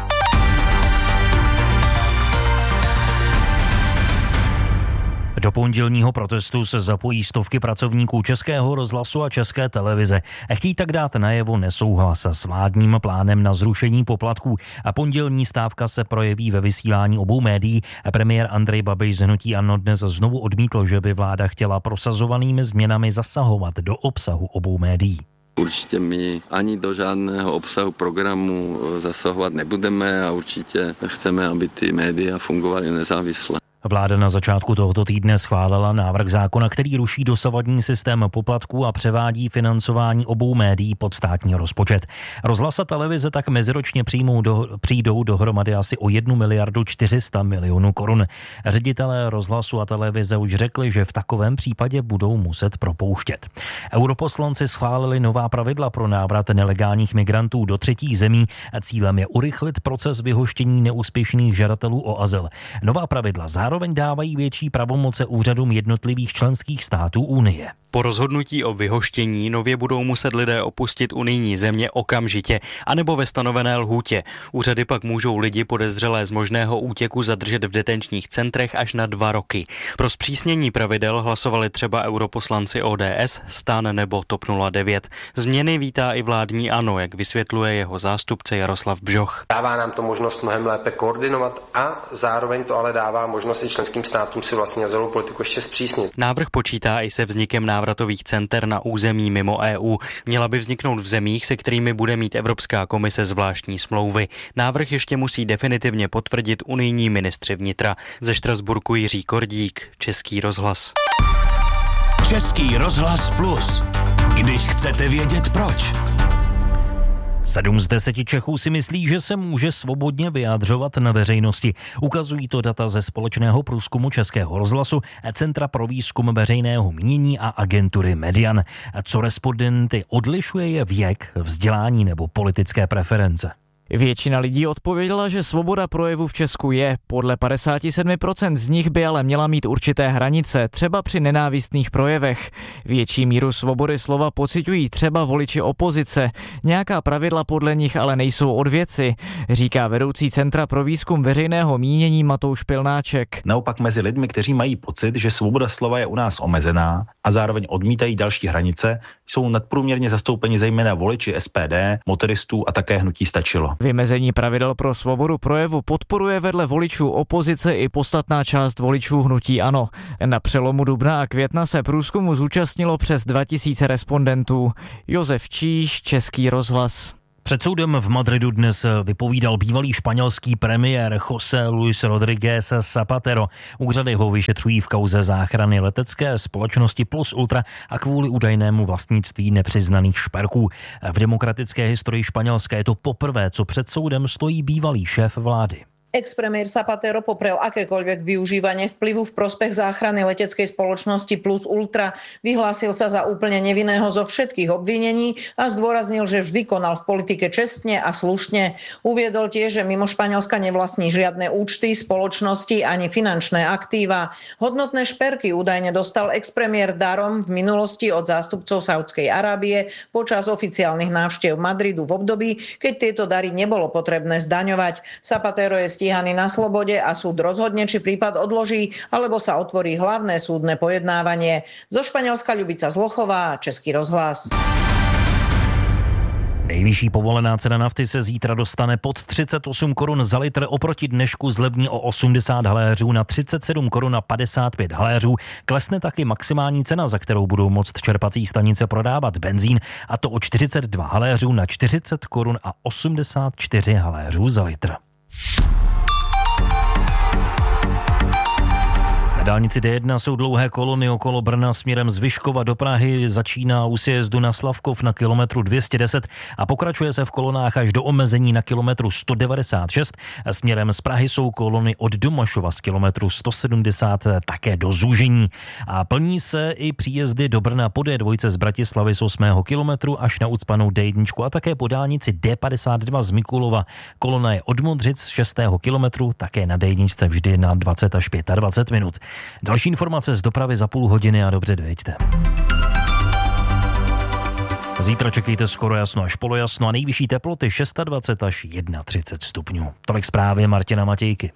Do pondělního protestu se zapojí stovky pracovníků Českého rozhlasu a České televize. Chtějí tak dát najevo nesouhlas s vládním plánem na zrušení poplatků a pondělní stávka se projeví ve vysílání obou médií. Premiér Andrej Babiš z hnutí ANO dnes znovu odmítl, že by vláda chtěla prosazovanými změnami zasahovat do obsahu obou médií. Určitě my ani do žádného obsahu programu zasahovat nebudeme a určitě chceme, aby ty média fungovaly nezávisle. Vláda na začátku tohoto týdne schválila návrh zákona, který ruší dosavadní systém poplatků a převádí financování obou médií pod státní rozpočet. Rozhlas a televize tak meziročně přijmou do, přijdou dohromady asi o jednu miliardu čtyři sta milionů korun. Ředitelé rozhlasu a televize už řekli, že v takovém případě budou muset propouštět. Europoslanci schválili nová pravidla pro návrat nelegálních migrantů do třetích zemí. Cílem je urychlit proces vyhoštění neúspěšných žadatelů o azyl. Nová pravidla zároveň Zároveň dávají větší pravomoce úřadům jednotlivých členských států Unie. Po rozhodnutí o vyhoštění nově budou muset lidé opustit unijní země okamžitě, anebo ve stanovené lhůtě. Úřady pak můžou lidi podezřelé z možného útěku zadržet v detenčních centrech až na dva roky. Pro zpřísnění pravidel hlasovali třeba europoslanci O D S, STAN nebo TOP nula devět. Změny vítá i vládní ANO, jak vysvětluje jeho zástupce Jaroslav Bžoch. Dává nám to možnost mnohem lépe koordinovat a zároveň to ale dává možnost i členským státům si vlastně azylovou politiku ještě zpřísnit. Návrh počítá i se vznikem návratových center na území mimo E U. Měla by vzniknout v zemích, se kterými bude mít Evropská komise zvláštní smlouvy. Návrh ještě musí definitivně potvrdit unijní ministři vnitra. Ze Štrasburku Jiří Kordík, Český rozhlas. Český rozhlas Plus. Když chcete vědět proč. Sedm z deseti Čechů si myslí, že se může svobodně vyjádřovat na veřejnosti. Ukazují to data ze společného průzkumu Českého rozhlasu, Centra pro výzkum veřejného mínění a agentury Median. Co respondenty odlišuje, je věk, vzdělání nebo politické preference. Většina lidí odpověděla, že svoboda projevu v Česku je. Podle padesát sedm procent z nich by ale měla mít určité hranice, třeba při nenávistných projevech. Větší míru svobody slova pociťují třeba voliči opozice. Nějaká pravidla podle nich ale nejsou od věci, říká vedoucí Centra pro výzkum veřejného mínění Matouš Pilnáček. Naopak mezi lidmi, kteří mají pocit, že svoboda slova je u nás omezená a zároveň odmítají další hranice, jsou nadprůměrně zastoupeni zejména voliči S P D, motoristů a také hnutí Stačilo. Vymezení pravidel pro svobodu projevu podporuje vedle voličů opozice i podstatná část voličů hnutí ANO. Na přelomu dubna a května se průzkumu zúčastnilo přes dva tisíce respondentů. Josef Číš, Český rozhlas. Před soudem v Madridu dnes vypovídal bývalý španělský premiér José Luis Rodríguez Zapatero. Úřady ho vyšetřují v kauze záchrany letecké společnosti Plus Ultra a kvůli údajnému vlastnictví nepřiznaných šperků. V demokratické historii Španělska je to poprvé, co před soudem stojí bývalý šéf vlády. Ex-premiér Zapatero poprel akékoľvek využívanie vplyvu v prospech záchrany leteckej spoločnosti Plus Ultra. Vyhlásil sa za úplne nevinného zo všetkých obvinení a zdôraznil, že vždy konal v politike čestne a slušne. Uviedol tiež, že mimo Španielska nevlastní žiadne účty, spoločnosti ani finančné aktíva. Hodnotné šperky údajne dostal ex-premiér darom v minulosti od zástupcov Saúdskej Arábie počas oficiálnych návštev Madridu v období, keď tieto dary nebolo potrebné zdaňovať. Zapatero je stíhaný na slobode a súd rozhodne, či prípad odloží, alebo sa otvorí hlavné súdne pojednávanie. Zo Španielska Ľubica Zlochová, Český rozhlas. Nejvyšší povolená cena nafty se zítra dostane pod třicet osm korun za litr, oproti dnešku zlevní o osmdesát haléřů na třicet sedm korun a padesát pět haléřů. Klesne taky maximální cena, za kterou budou moct čerpací stanice prodávat benzín, a to o čtyřicet dva haléřů na čtyřicet korun a osmdesát čtyři haléřů za litr. Na dálnici D jedna jsou dlouhé kolony okolo Brna směrem z Vyškova do Prahy, začíná u sjezdu na Slavkov na kilometru dvě stě deset a pokračuje se v kolonách až do omezení na kilometru sto devadesát šest. Směrem z Prahy jsou kolony od Domašova z kilometru sto sedmdesát také do zúžení. A plní se i příjezdy do Brna po D dva z Bratislavy z osmého kilometru až na ucpanou D jedna a také po dálnici D padesát dva z Mikulova. Kolona je od Modřic z šestého kilometru, také na D jedna vždy na dvacet až dvacet pět minut. Další informace z dopravy za půl hodiny a dobře dojeďte. Zítra čekejte skoro jasno až polojasno a nejvyšší teploty dvacet šest až třicet jedna stupňů. Tolik zprávy Martina Matějky.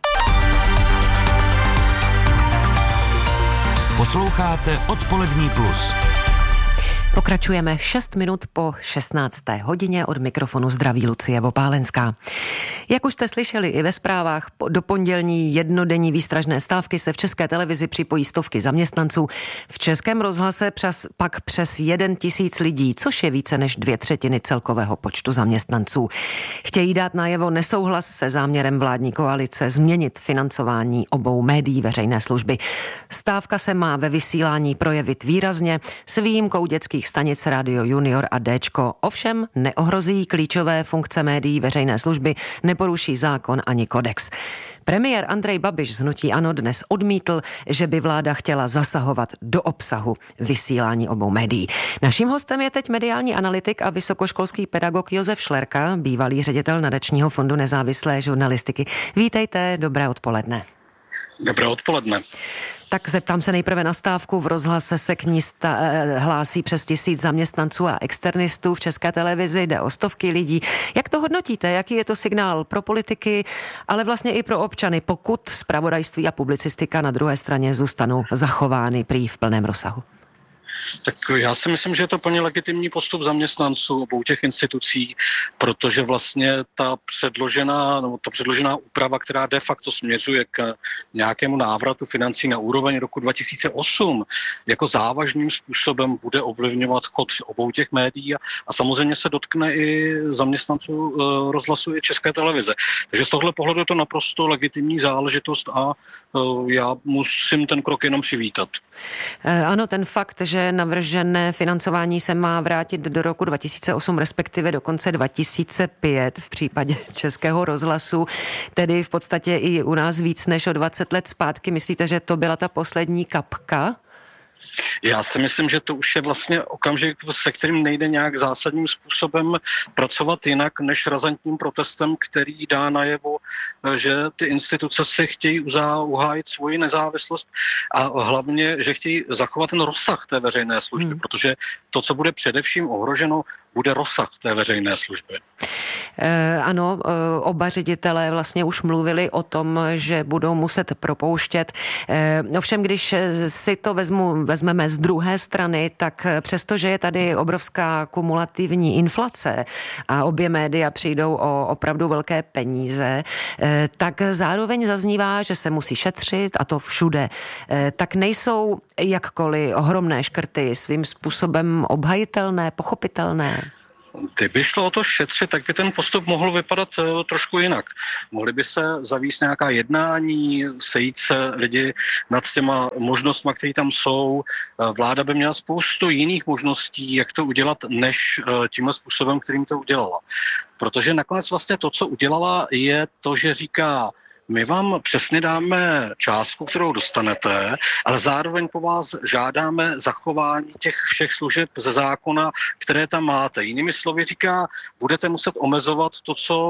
Posloucháte Odpolední plus. Pokračujeme šest minut po šestnácté hodině, od mikrofonu zdraví Lucie Vopálenská. Jak už jste slyšeli i ve zprávách, do pondělní jednodenní výstražné stávky se v České televizi připojí stovky zaměstnanců. V Českém rozhlase přes, pak přes jeden tisíc lidí, což je více než dvě třetiny celkového počtu zaměstnanců. Chtějí dát najevo nesouhlas se záměrem vládní koalice změnit financování obou médií veřejné služby. Stávka se má ve vysílání projevit výrazně, s výjimkou dětských stanic Radio Junior a Déčko. Ovšem neohrozí klíčové funkce médií veřejné služby, neporuší zákon ani kodex. Premiér Andrej Babiš z hnutí ANO dnes odmítl, že by vláda chtěla zasahovat do obsahu vysílání obou médií. Naším hostem je teď mediální analytik a vysokoškolský pedagog Josef Šlerka, bývalý ředitel Nadačního fondu nezávislé žurnalistiky. Vítejte, dobré odpoledne. Dobré odpoledne. Tak zeptám se nejprve na stávku. V rozhlase se k ní sta- hlásí přes tisíc zaměstnanců a externistů v České televizi, jde o stovky lidí. Jak to hodnotíte? Jaký je to signál pro politiky, ale vlastně i pro občany, pokud zpravodajství a publicistika na druhé straně zůstanou zachovány prý v plném rozsahu? Tak já si myslím, že je to plně legitimní postup zaměstnanců obou těch institucí, protože vlastně ta předložená, nebo ta předložená úprava, která de facto směřuje k nějakému návratu financí na úroveň roku dva tisíce osm, jako závažným způsobem bude ovlivňovat chod obou těch médií a, a samozřejmě se dotkne i zaměstnanců uh, rozhlasu i České televize. Takže z tohle pohledu je to naprosto legitimní záležitost a uh, já musím ten krok jenom přivítat. E, ano, ten fakt, že že navržené financování se má vrátit do roku dva tisíce osm, respektive do konce dva tisíce pět v případě Českého rozhlasu, tedy v podstatě i u nás víc než o dvacet let zpátky. Myslíte, že to byla ta poslední kapka? Já si myslím, že to už je vlastně okamžik, se kterým nejde nějak zásadním způsobem pracovat jinak než razantním protestem, který dá najevo, že ty instituce si chtějí uhájit svoji nezávislost a hlavně, že chtějí zachovat ten rozsah té veřejné služby, hmm. protože to, co bude především ohroženo, bude rozsah té veřejné služby. E, ano, e, oba ředitelé vlastně už mluvili o tom, že budou muset propouštět. E, ovšem, když si to vezmu, vezmeme z druhé strany, tak přestože je tady obrovská kumulativní inflace a obě média přijdou o opravdu velké peníze, e, tak zároveň zaznívá, že se musí šetřit a to všude. E, tak nejsou jakkoliv ohromné škrty svým způsobem obhajitelné, pochopitelné? Kdyby šlo o to šetřit, tak by ten postup mohl vypadat uh, trošku jinak. Mohly by se zavést nějaká jednání, sejít se lidi nad těma možnostmi, které tam jsou. Uh, vláda by měla spoustu jiných možností, jak to udělat, než uh, tímhle způsobem, kterým to udělala. Protože nakonec vlastně to, co udělala, je to, že říká, my vám přesně dáme částku, kterou dostanete, ale zároveň po vás žádáme zachování těch všech služeb ze zákona, které tam máte. Jinými slovy říká, budete muset omezovat to, co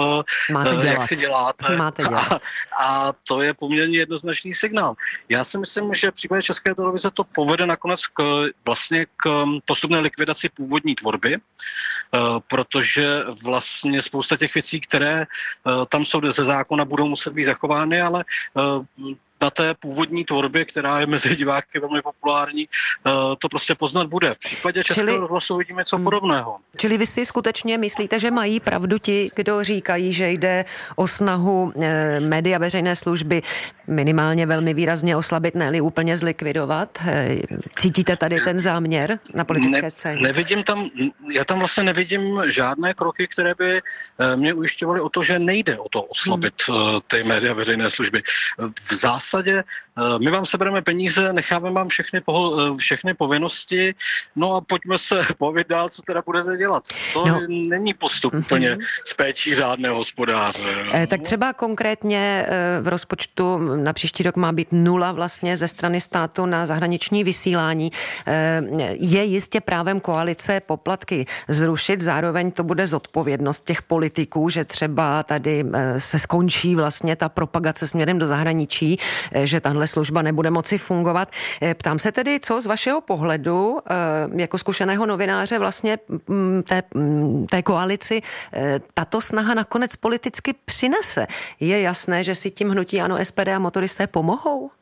uh, jak si děláte. Máte dělat. A, a to je poměrně jednoznačný signál. Já si myslím, že v případě České televize to povede nakonec k, vlastně k postupné likvidaci původní tvorby, uh, protože vlastně spousta těch věcí, které uh, tam jsou ze zákona, budou muset být zachovány, ale uh, na té původní tvorbě, která je mezi diváky velmi populární, uh, to prostě poznat bude. V případě Českého rozhlasu vidíme co podobného. Čili vy si skutečně myslíte, že mají pravdu ti, kdo říkají, že jde o snahu e, média veřejné služby minimálně velmi výrazně oslabit, ne-li úplně zlikvidovat? E, cítíte tady ten záměr na politické ne, scéně? Nevidím tam, já tam vlastně nevidím žádné kroky, které by mě ujišťovaly o to, že nejde o to oslabit hmm. ty média veřejné služby. V zásadě my vám sebereme peníze, necháme vám všechny, poho- všechny povinnosti, no a pojďme se povědět dál, co teda budete dělat. To no. není postup mm-hmm. úplně z péčí řádného hospodáře. Eh, tak třeba konkrétně eh, v rozpočtu na příští rok má být nula vlastně ze strany státu na zahraniční vysílání. Eh, je jistě právem koalice poplatky zrušit, zároveň to bude zodpovědnost těch politiků, že třeba tady eh, se skončí vlastně ta propagace směrem do zahraničí, eh, že tahle služba nebude moci fungovat. Eh, ptám se tedy, co z vašeho pohledu eh, jako zkušeného novináře vlastně m, té, m, té koalici eh, tato snaha nakonec politicky přinese. Je jasné, že si tím hnutí ANO, S P D a motoristé pomohou?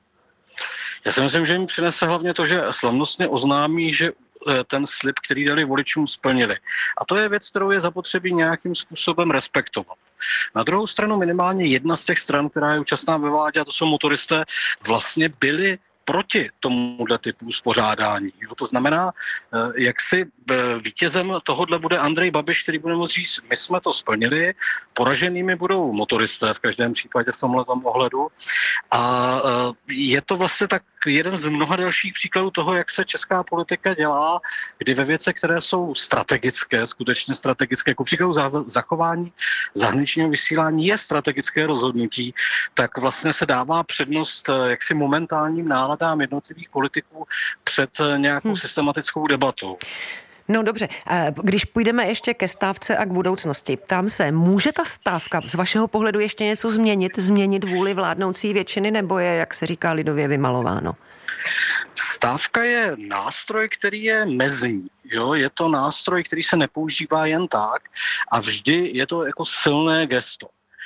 Já si myslím, že jim přinese hlavně to, že slavnostně oznámí, že ten slib, který dali voličům, splnili. A to je věc, kterou je zapotřebí nějakým způsobem respektovat. Na druhou stranu minimálně jedna z těch stran, která je účastná ve vládě, a to jsou motoristé, vlastně byli proti tomuhle typu uspořádání. Jo, to znamená, jak si vítězem tohodle bude Andrej Babiš, který bude moct říct, my jsme to splnili, poraženými budou motoristé v každém případě v tomhletom ohledu. A je to vlastně tak jeden z mnoha dalších příkladů toho, jak se česká politika dělá, kdy ve věcech, které jsou strategické, skutečně strategické, jako příkladu zachování zahraničního vysílání je strategické rozhodnutí, tak vlastně se dává přednost jaksi momentálním náladám jednotlivých politiků před nějakou hmm. systematickou debatou. No dobře, když půjdeme ještě ke stávce a k budoucnosti, ptám se, může ta stávka z vašeho pohledu ještě něco změnit, změnit vůli vládnoucí většiny, nebo je, jak se říká lidově, vymalováno? Stávka je nástroj, který je mezní. Jo? Je to nástroj, který se nepoužívá jen tak a vždy je to jako silné gesto.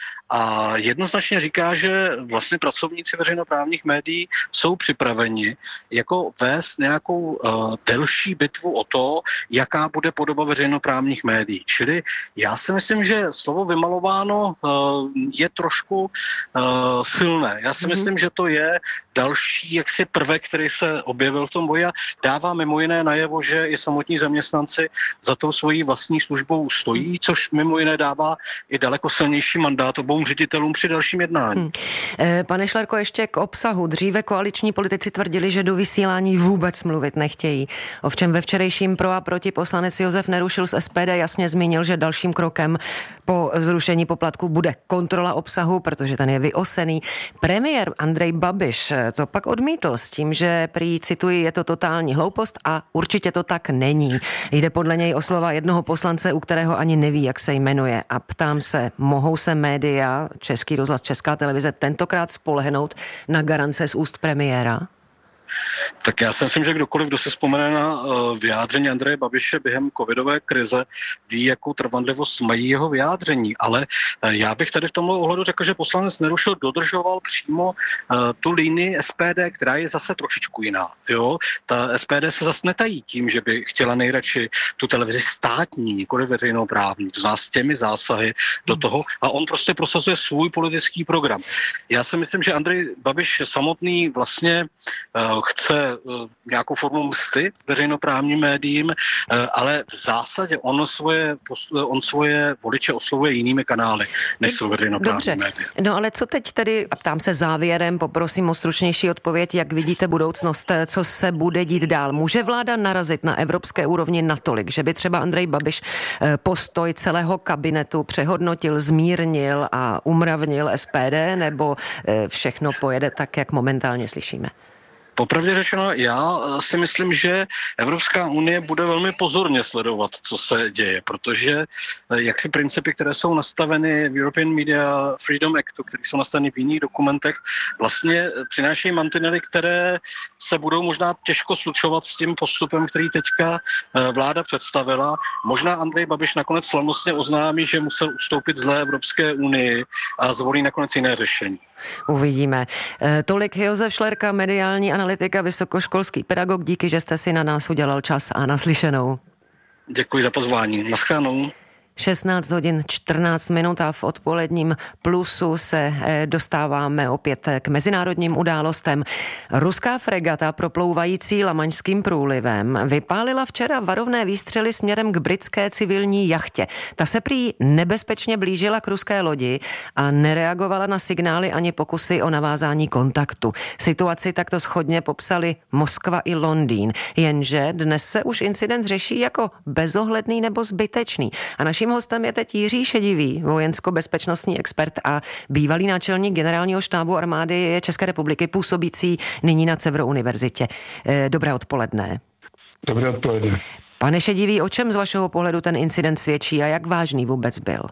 A jednoznačně říká, že vlastně pracovníci veřejnoprávních médií jsou připraveni jako vést nějakou uh, delší bitvu o to, jaká bude podoba veřejnoprávních médií. Čili já si myslím, že slovo vymalováno uh, je trošku uh, silné. Já si mm-hmm. myslím, že to je další jaksi prvek, který se objevil v tom boji a dává mimo jiné najevo, že i samotní zaměstnanci za tou svojí vlastní službou stojí, což mimo jiné dává i daleko silnější mandát obou ředitelům při dalším jednání. Hmm. Pane Šlerko, ještě k obsahu. Dříve koaliční politici tvrdili, že do vysílání vůbec mluvit nechtějí. Ovšem ve včerejším pro a proti poslanec Josef Nerušil z S P D jasně zmínil, že dalším krokem po zrušení poplatku bude kontrola obsahu, protože ten je vyosený. Premiér Andrej Babiš to pak odmítl s tím, že prý, cituji, je to totální hloupost a určitě to tak není. Jde podle něj o slova jednoho poslance, u kterého ani neví, jak se jmenuje. A ptám se, mohou se média, Český rozhlas, Česká televize tentokrát spolehnout na garance z úst premiéra? Tak já si myslím, že kdokoliv, kdo se vzpomene na uh, vyjádření Andreje Babiše během covidové krize, ví, jakou trvanlivost mají jeho vyjádření. Ale uh, já bych tady v tomhle ohledu řekl, že poslanec Nerušil dodržoval přímo uh, tu linii S P D, která je zase trošičku jiná. Jo? Ta S P D se zase netají tím, že by chtěla nejradši tu televizi státní, nikoli veřejnoprávní. To znamená s těmi zásahy do toho. A on prostě prosazuje svůj politický program. Já si myslím, že Andrej Babiš samotný vlastně uh, chce uh, nějakou formu msty veřejnoprávním médiím, uh, ale v zásadě on svoje, on svoje voliče oslovuje jinými kanály, než jsou veřejnoprávní Dobře. média. No ale co teď tedy, a ptám se závěrem, poprosím o stručnější odpověď, jak vidíte budoucnost, co se bude dít dál. Může vláda narazit na evropské úrovni natolik, že by třeba Andrej Babiš postoj celého kabinetu přehodnotil, zmírnil a umravnil S P D, nebo všechno pojede tak, jak momentálně slyšíme? Popravdě řečeno, já si myslím, že Evropská unie bude velmi pozorně sledovat, co se děje, protože jaksi principy, které jsou nastaveny v European Media Freedom Actu, které jsou nastaveny v jiných dokumentech, vlastně přinášejí mantinely, které se budou možná těžko slučovat s tím postupem, který teďka vláda představila. Možná Andrej Babiš nakonec slavnostně oznámí, že musel ustoupit zlé Evropské unii a zvolí nakonec jiné řešení. Uvidíme. Tolik Josef Šlerka, mediální analytika, vysokoškolský pedagog. Díky, že jste si na nás udělal čas a naslyšenou. Děkuji za pozvání. Naschledanou. šestnáct hodin čtrnáct minut a v odpoledním Plusu se dostáváme opět k mezinárodním událostem. Ruská fregata proplouvající Lamaňským průlivem vypálila včera varovné výstřely směrem k britské civilní jachtě. Ta se prý nebezpečně blížila k ruské lodi a nereagovala na signály ani pokusy o navázání kontaktu. Situaci takto shodně popsali Moskva i Londýn, jenže dnes se už incident řeší jako bezohledný nebo zbytečný. A naši Naším hostem je teď Jiří Šedivý, vojensko-bezpečnostní expert a bývalý náčelník generálního štábu armády České republiky, působící nyní na Cevro univerzitě. Dobré odpoledne. Dobré odpoledne. Pane Šedivý, o čem z vašeho pohledu ten incident svědčí a jak vážný vůbec byl?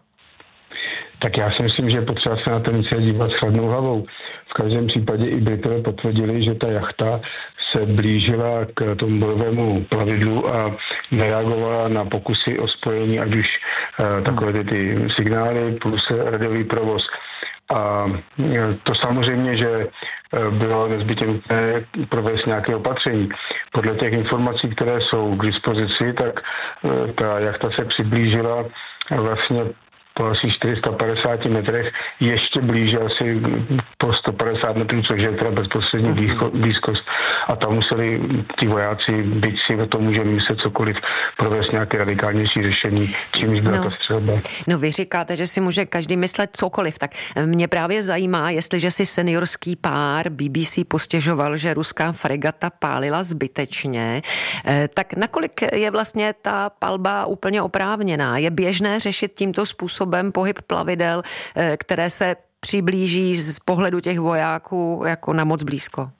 Tak já si myslím, že je potřeba se na ten incident dívat s chladnou hlavou. V každém případě i Britové potvrdili, že ta jachta se blížila k tomu bojovému plavidlu a nereagovala na pokusy o spojení, ať už uh, takové ty, ty signály plus radiový provoz. A to samozřejmě, že bylo nezbytně nutné provést nějaké opatření. Podle těch informací, které jsou k dispozici, tak ta jachta se přiblížila vlastně po asi čtyři sta padesáti metrech, ještě blíže asi po sto padesát metrů, což je teda bezprostřední blízko, blízkost. A tam museli ti vojáci, byť si o tom můžeme myslet cokoliv, provést nějaké radikálnější řešení, čímž byla no. ta střelba. No vy říkáte, že si může každý myslet cokoliv, tak mě právě zajímá, jestliže si seniorský pár B B C postěžoval, že ruská fregata pálila zbytečně, tak nakolik je vlastně ta palba úplně oprávněná? Je běžné řešit tímto způsobem pohyb plavidel, které se přiblíží z pohledu těch vojáků jako na moc blízko?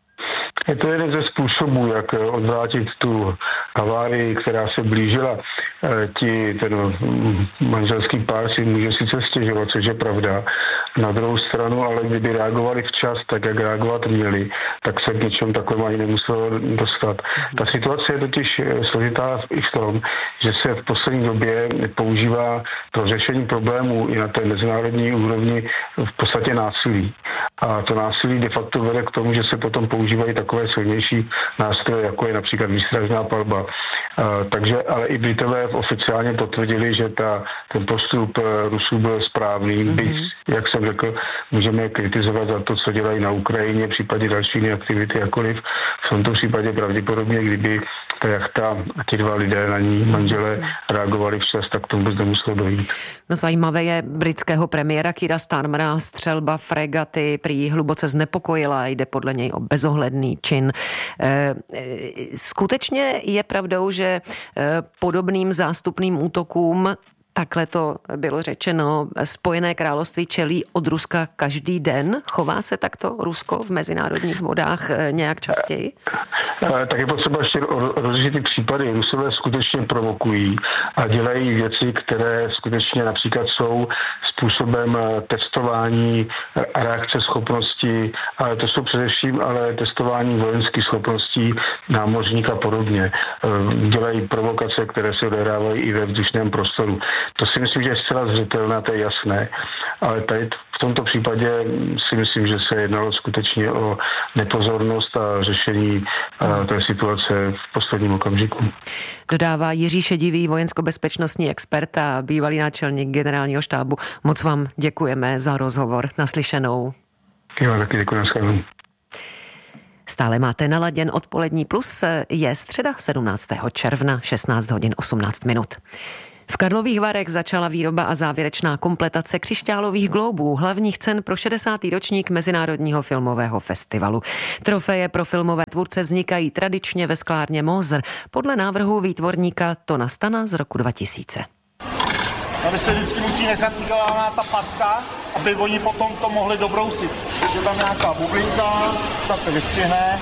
Je to jeden ze způsobů, jak odvrátit tu havárii, která se blížila. Ti, ten manželský pár si může sice stěžovat, což je pravda. Na druhou stranu, ale kdyby reagovali včas, tak jak reagovat měli, tak se k něčemu takovému ani nemuselo dostat. Ta situace je totiž složitá i v tom, že se v poslední době používá pro řešení problémů i na té mezinárodní úrovni v podstatě násilí. A to násilí de facto vede k tomu, že se potom používají takové silnější nástroje, jako je například výstražná palba. Uh, takže ale i Britové oficiálně potvrdili, že ta, ten postup Rusů byl správný, mm-hmm. byť, jak jsem řekl, můžeme je kritizovat za to, co dělají na Ukrajině, v případě další aktivity jakoliv. V tomto případě pravděpodobně, kdyby ta jachta a ti dva lidé na ní, manželé, reagovali včas, tak to vůbec nemuselo dojít. No, zajímavé je britského premiéra Keira Starmera. Střelba fregaty prý hluboce znepokojila, jde podle něj o bezohledný čin. E, skutečně je pravdou, že podobným zástupným útokům, takhle to bylo řečeno, Spojené království čelí od Ruska každý den. Chová se takto Rusko v mezinárodních vodách nějak častěji? Tak je potřeba ještě rozlišit ty případy. Rusové skutečně provokují a dělají věci, které skutečně například jsou způsobem testování a reakce schopností, ale to jsou především ale testování vojenských schopností námořníka a podobně. Dělají provokace, které se odehrávají i ve vzdušném prostoru. To si myslím, že je zcela zřetelné, to je jasné, ale tady v tomto případě si myslím, že se jednalo skutečně o nepozornost a řešení té situace v posledním okamžiku. Dodává Jiří Šedivý, vojensko-bezpečnostní expert a bývalý náčelník generálního štábu. Moc vám děkujeme za rozhovor. Naslyšenou. Já taky děkuji, nashledanou. Stále máte naladěn Odpolední plus, je středa sedmnáctého června, šestnáct hodin osmnáct minut. V Karlových Varech začala výroba a závěrečná kompletace křišťálových glóbů, hlavních cen pro šedesátý ročník Mezinárodního filmového festivalu. Trofeje pro filmové tvůrce vznikají tradičně ve sklárně Moser podle návrhu výtvorníka Tona Stana z roku dva tisíce. Tady se vždycky musí nechat udělána ta patka, aby oni potom to mohli dobrousit. Je tam nějaká bublinka, tak to vystřihne.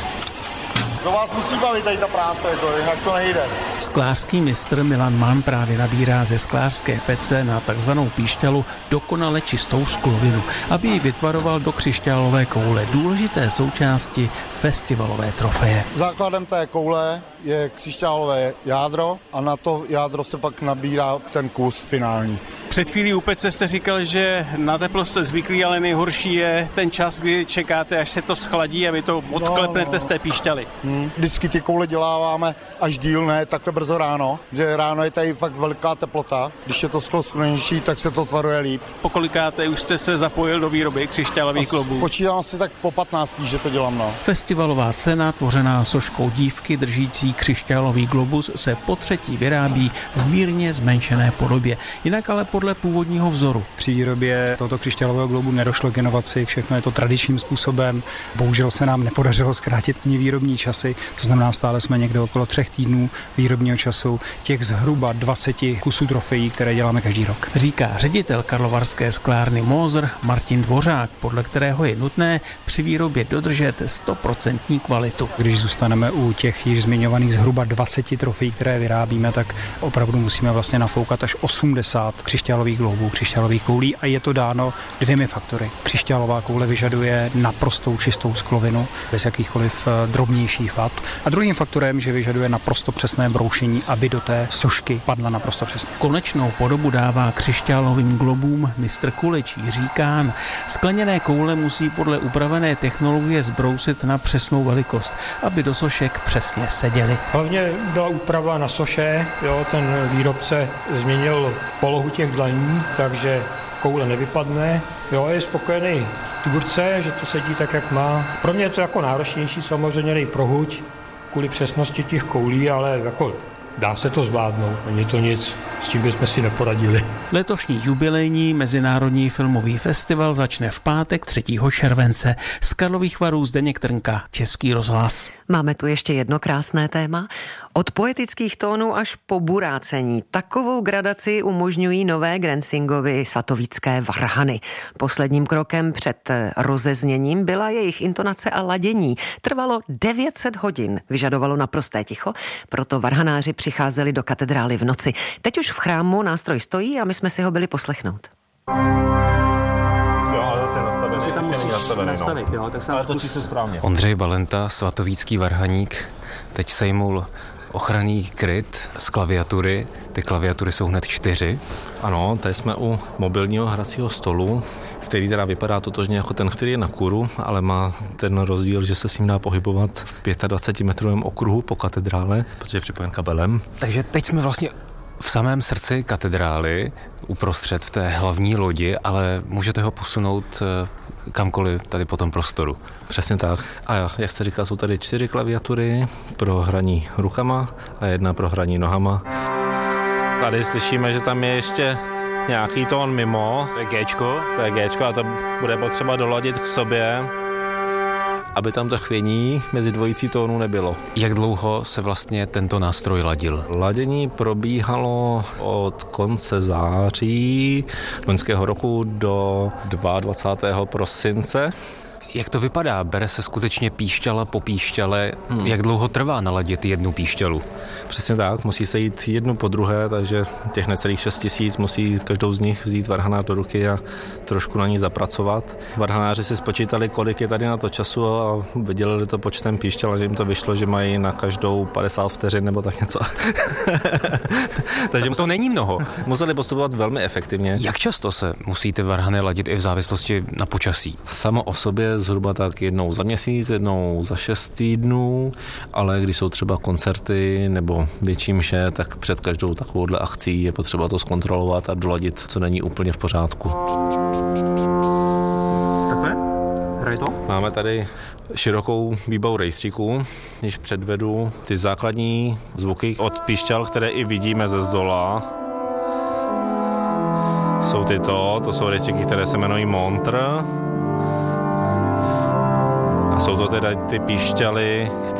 To vás musí bavit tady ta práce, to, jinak to nejde. Sklářský mistr Milan Mann právě nabírá ze sklářské pece na takzvanou píšťalu dokonale čistou sklovinu, aby ji vytvaroval do křišťálové koule, důležité součásti festivalové trofeje. Základem té koule je křišťálové jádro a na to jádro se pak nabírá ten kus finální. Před chvílí u pece jste říkal, že na teplo jste zvyklí, ale nejhorší je ten čas, kdy čekáte, až se to schladí a vy to odklepnete no, no. z té píšťaly. Hmm. Vždycky ty koule děláváme až díl, ne takhle brzo ráno, že ráno je tady fakt velká teplota. Když je to sklo studenější, tak se to tvaruje líp. Po kolikáté už jste se zapojil do výroby křišťálových globů? Počítám si tak po patnáctý, že to dělám. No. Festivalová cena, tvořená soškou dívky držící křišťálový globus, se po třetí vyrábí v mírně zmenšené podobě. Jinak ale podle původního vzoru. Při výrobě tohoto křišťálového globu nedošlo k inovaci, všechno je to tradičním způsobem. Bohužel se nám nepodařilo zkrátit ani výrobní časy, to znamená, stále jsme někde okolo třech týdnů výrobního času těch zhruba dvaceti kusů trofejí, které děláme každý rok. Říká ředitel karlovarské sklárny Moser Martin Dvořák, podle kterého je nutné při výrobě dodržet stoprocentní kvalitu. Když zůstaneme u těch již zmiňovaných zhruba dvaceti trofejí, které vyrábíme, tak opravdu musíme vlastně nafoukat až osmdesát křišťálových globů, křišťálových koulí a je to dáno dvěmi faktory. Křišťálová koule vyžaduje naprostou čistou sklovinu, bez jakýchkoliv drobnějších vad. A druhým faktorem, že vyžaduje naprosto přesné broušení, aby do té sošky padla naprosto přesně. Konečnou podobu dává křišťálovým globům mistr kulič Jiří Kán. Skleněné koule musí podle upravené technologie zbrousit na přesnou velikost, aby do sošek přesně seděly. Hlavně byla úprava na soše, jo, ten výrobce změnil polohu těch dlaní, takže koule nevypadne. Jo, je spokojený tvůrce, že to sedí tak, jak má. Pro mě je to jako náročnější, samozřejmě nej pro huť, kvůli přesnosti těch koulí, ale jako dá se to zvládnout, není to nic, s tím bychom si neporadili. Letošní jubilejní Mezinárodní filmový festival začne v pátek třetího července. Z Karlových Varů Zdeněk Trnka, Český rozhlas. Máme tu ještě jedno krásné téma. Od poetických tónů až po burácení. Takovou gradaci umožňují nové Grensingovy svatovícké varhany. Posledním krokem před rozezněním byla jejich intonace a ladění. Trvalo devět set hodin, vyžadovalo naprosté ticho, proto varhanáři přicházeli do katedrály v noci. Teď už v chrámu nástroj stojí a my jsme si ho byli poslechnout. Jo, ale zase nastavit. Si tam musíš nastavit, jo, tak ale točí se správně. Ondřej Valenta, svatovícký varhaník, teď sejmul ochranný kryt z klaviatury. Ty klaviatury jsou hned čtyři. Ano, tady jsme u mobilního hracího stolu, který teda vypadá totožně jako ten, který je na kuru, ale má ten rozdíl, že se s ním dá pohybovat v dvacetimetrovém okruhu po katedrále, protože je připojen kabelem. Takže teď jsme vlastně v samém srdci katedrály, uprostřed v té hlavní lodi, ale můžete ho posunout kamkoliv tady po tom prostoru. Přesně tak. A jak jste říkal, jsou tady čtyři klaviatury pro hraní rukama a jedna pro hraní nohama. Tady slyšíme, že tam je ještě nějaký tón mimo. To je Géčko. To je Géčko a to bude potřeba doladit k sobě, aby tam to chvění mezi dvojicí tónů nebylo. Jak dlouho se vlastně tento nástroj ladil? Ladění probíhalo od konce září loňského roku do dvacátého druhého prosince. Jak to vypadá? Bere se skutečně píšťala po píšťale? Hmm. Jak dlouho trvá naladit jednu píšťalu? Přesně tak, musí se jít jednu po druhé, takže těch necelých šest tisíc musí každou z nich vzít varhanář do ruky a trošku na ní zapracovat. Varhanáři si spočítali, kolik je tady na to času a vydělili to počtem píšťal, že jim to vyšlo, že mají na každou padesát vteřin nebo tak něco. Takže to není mnoho. Museli postupovat velmi efektivně. Jak často se musí ty varhany ladit i v závislosti na počasí? Samo o sobě zhruba tak jednou za měsíc, jednou za šest týdnů, ale když jsou třeba koncerty nebo větší mše, tak před každou takovouhle akcí je potřeba to zkontrolovat a doladit, co není úplně v pořádku. Takhle? Hraje to? Máme tady širokou výbavu rejstříků, když předvedu ty základní zvuky od píšťal, které i vidíme ze zdola. Jsou tyto, to jsou rejstříky, které se jmenují Montr. A jsou to teda ty píšťaly,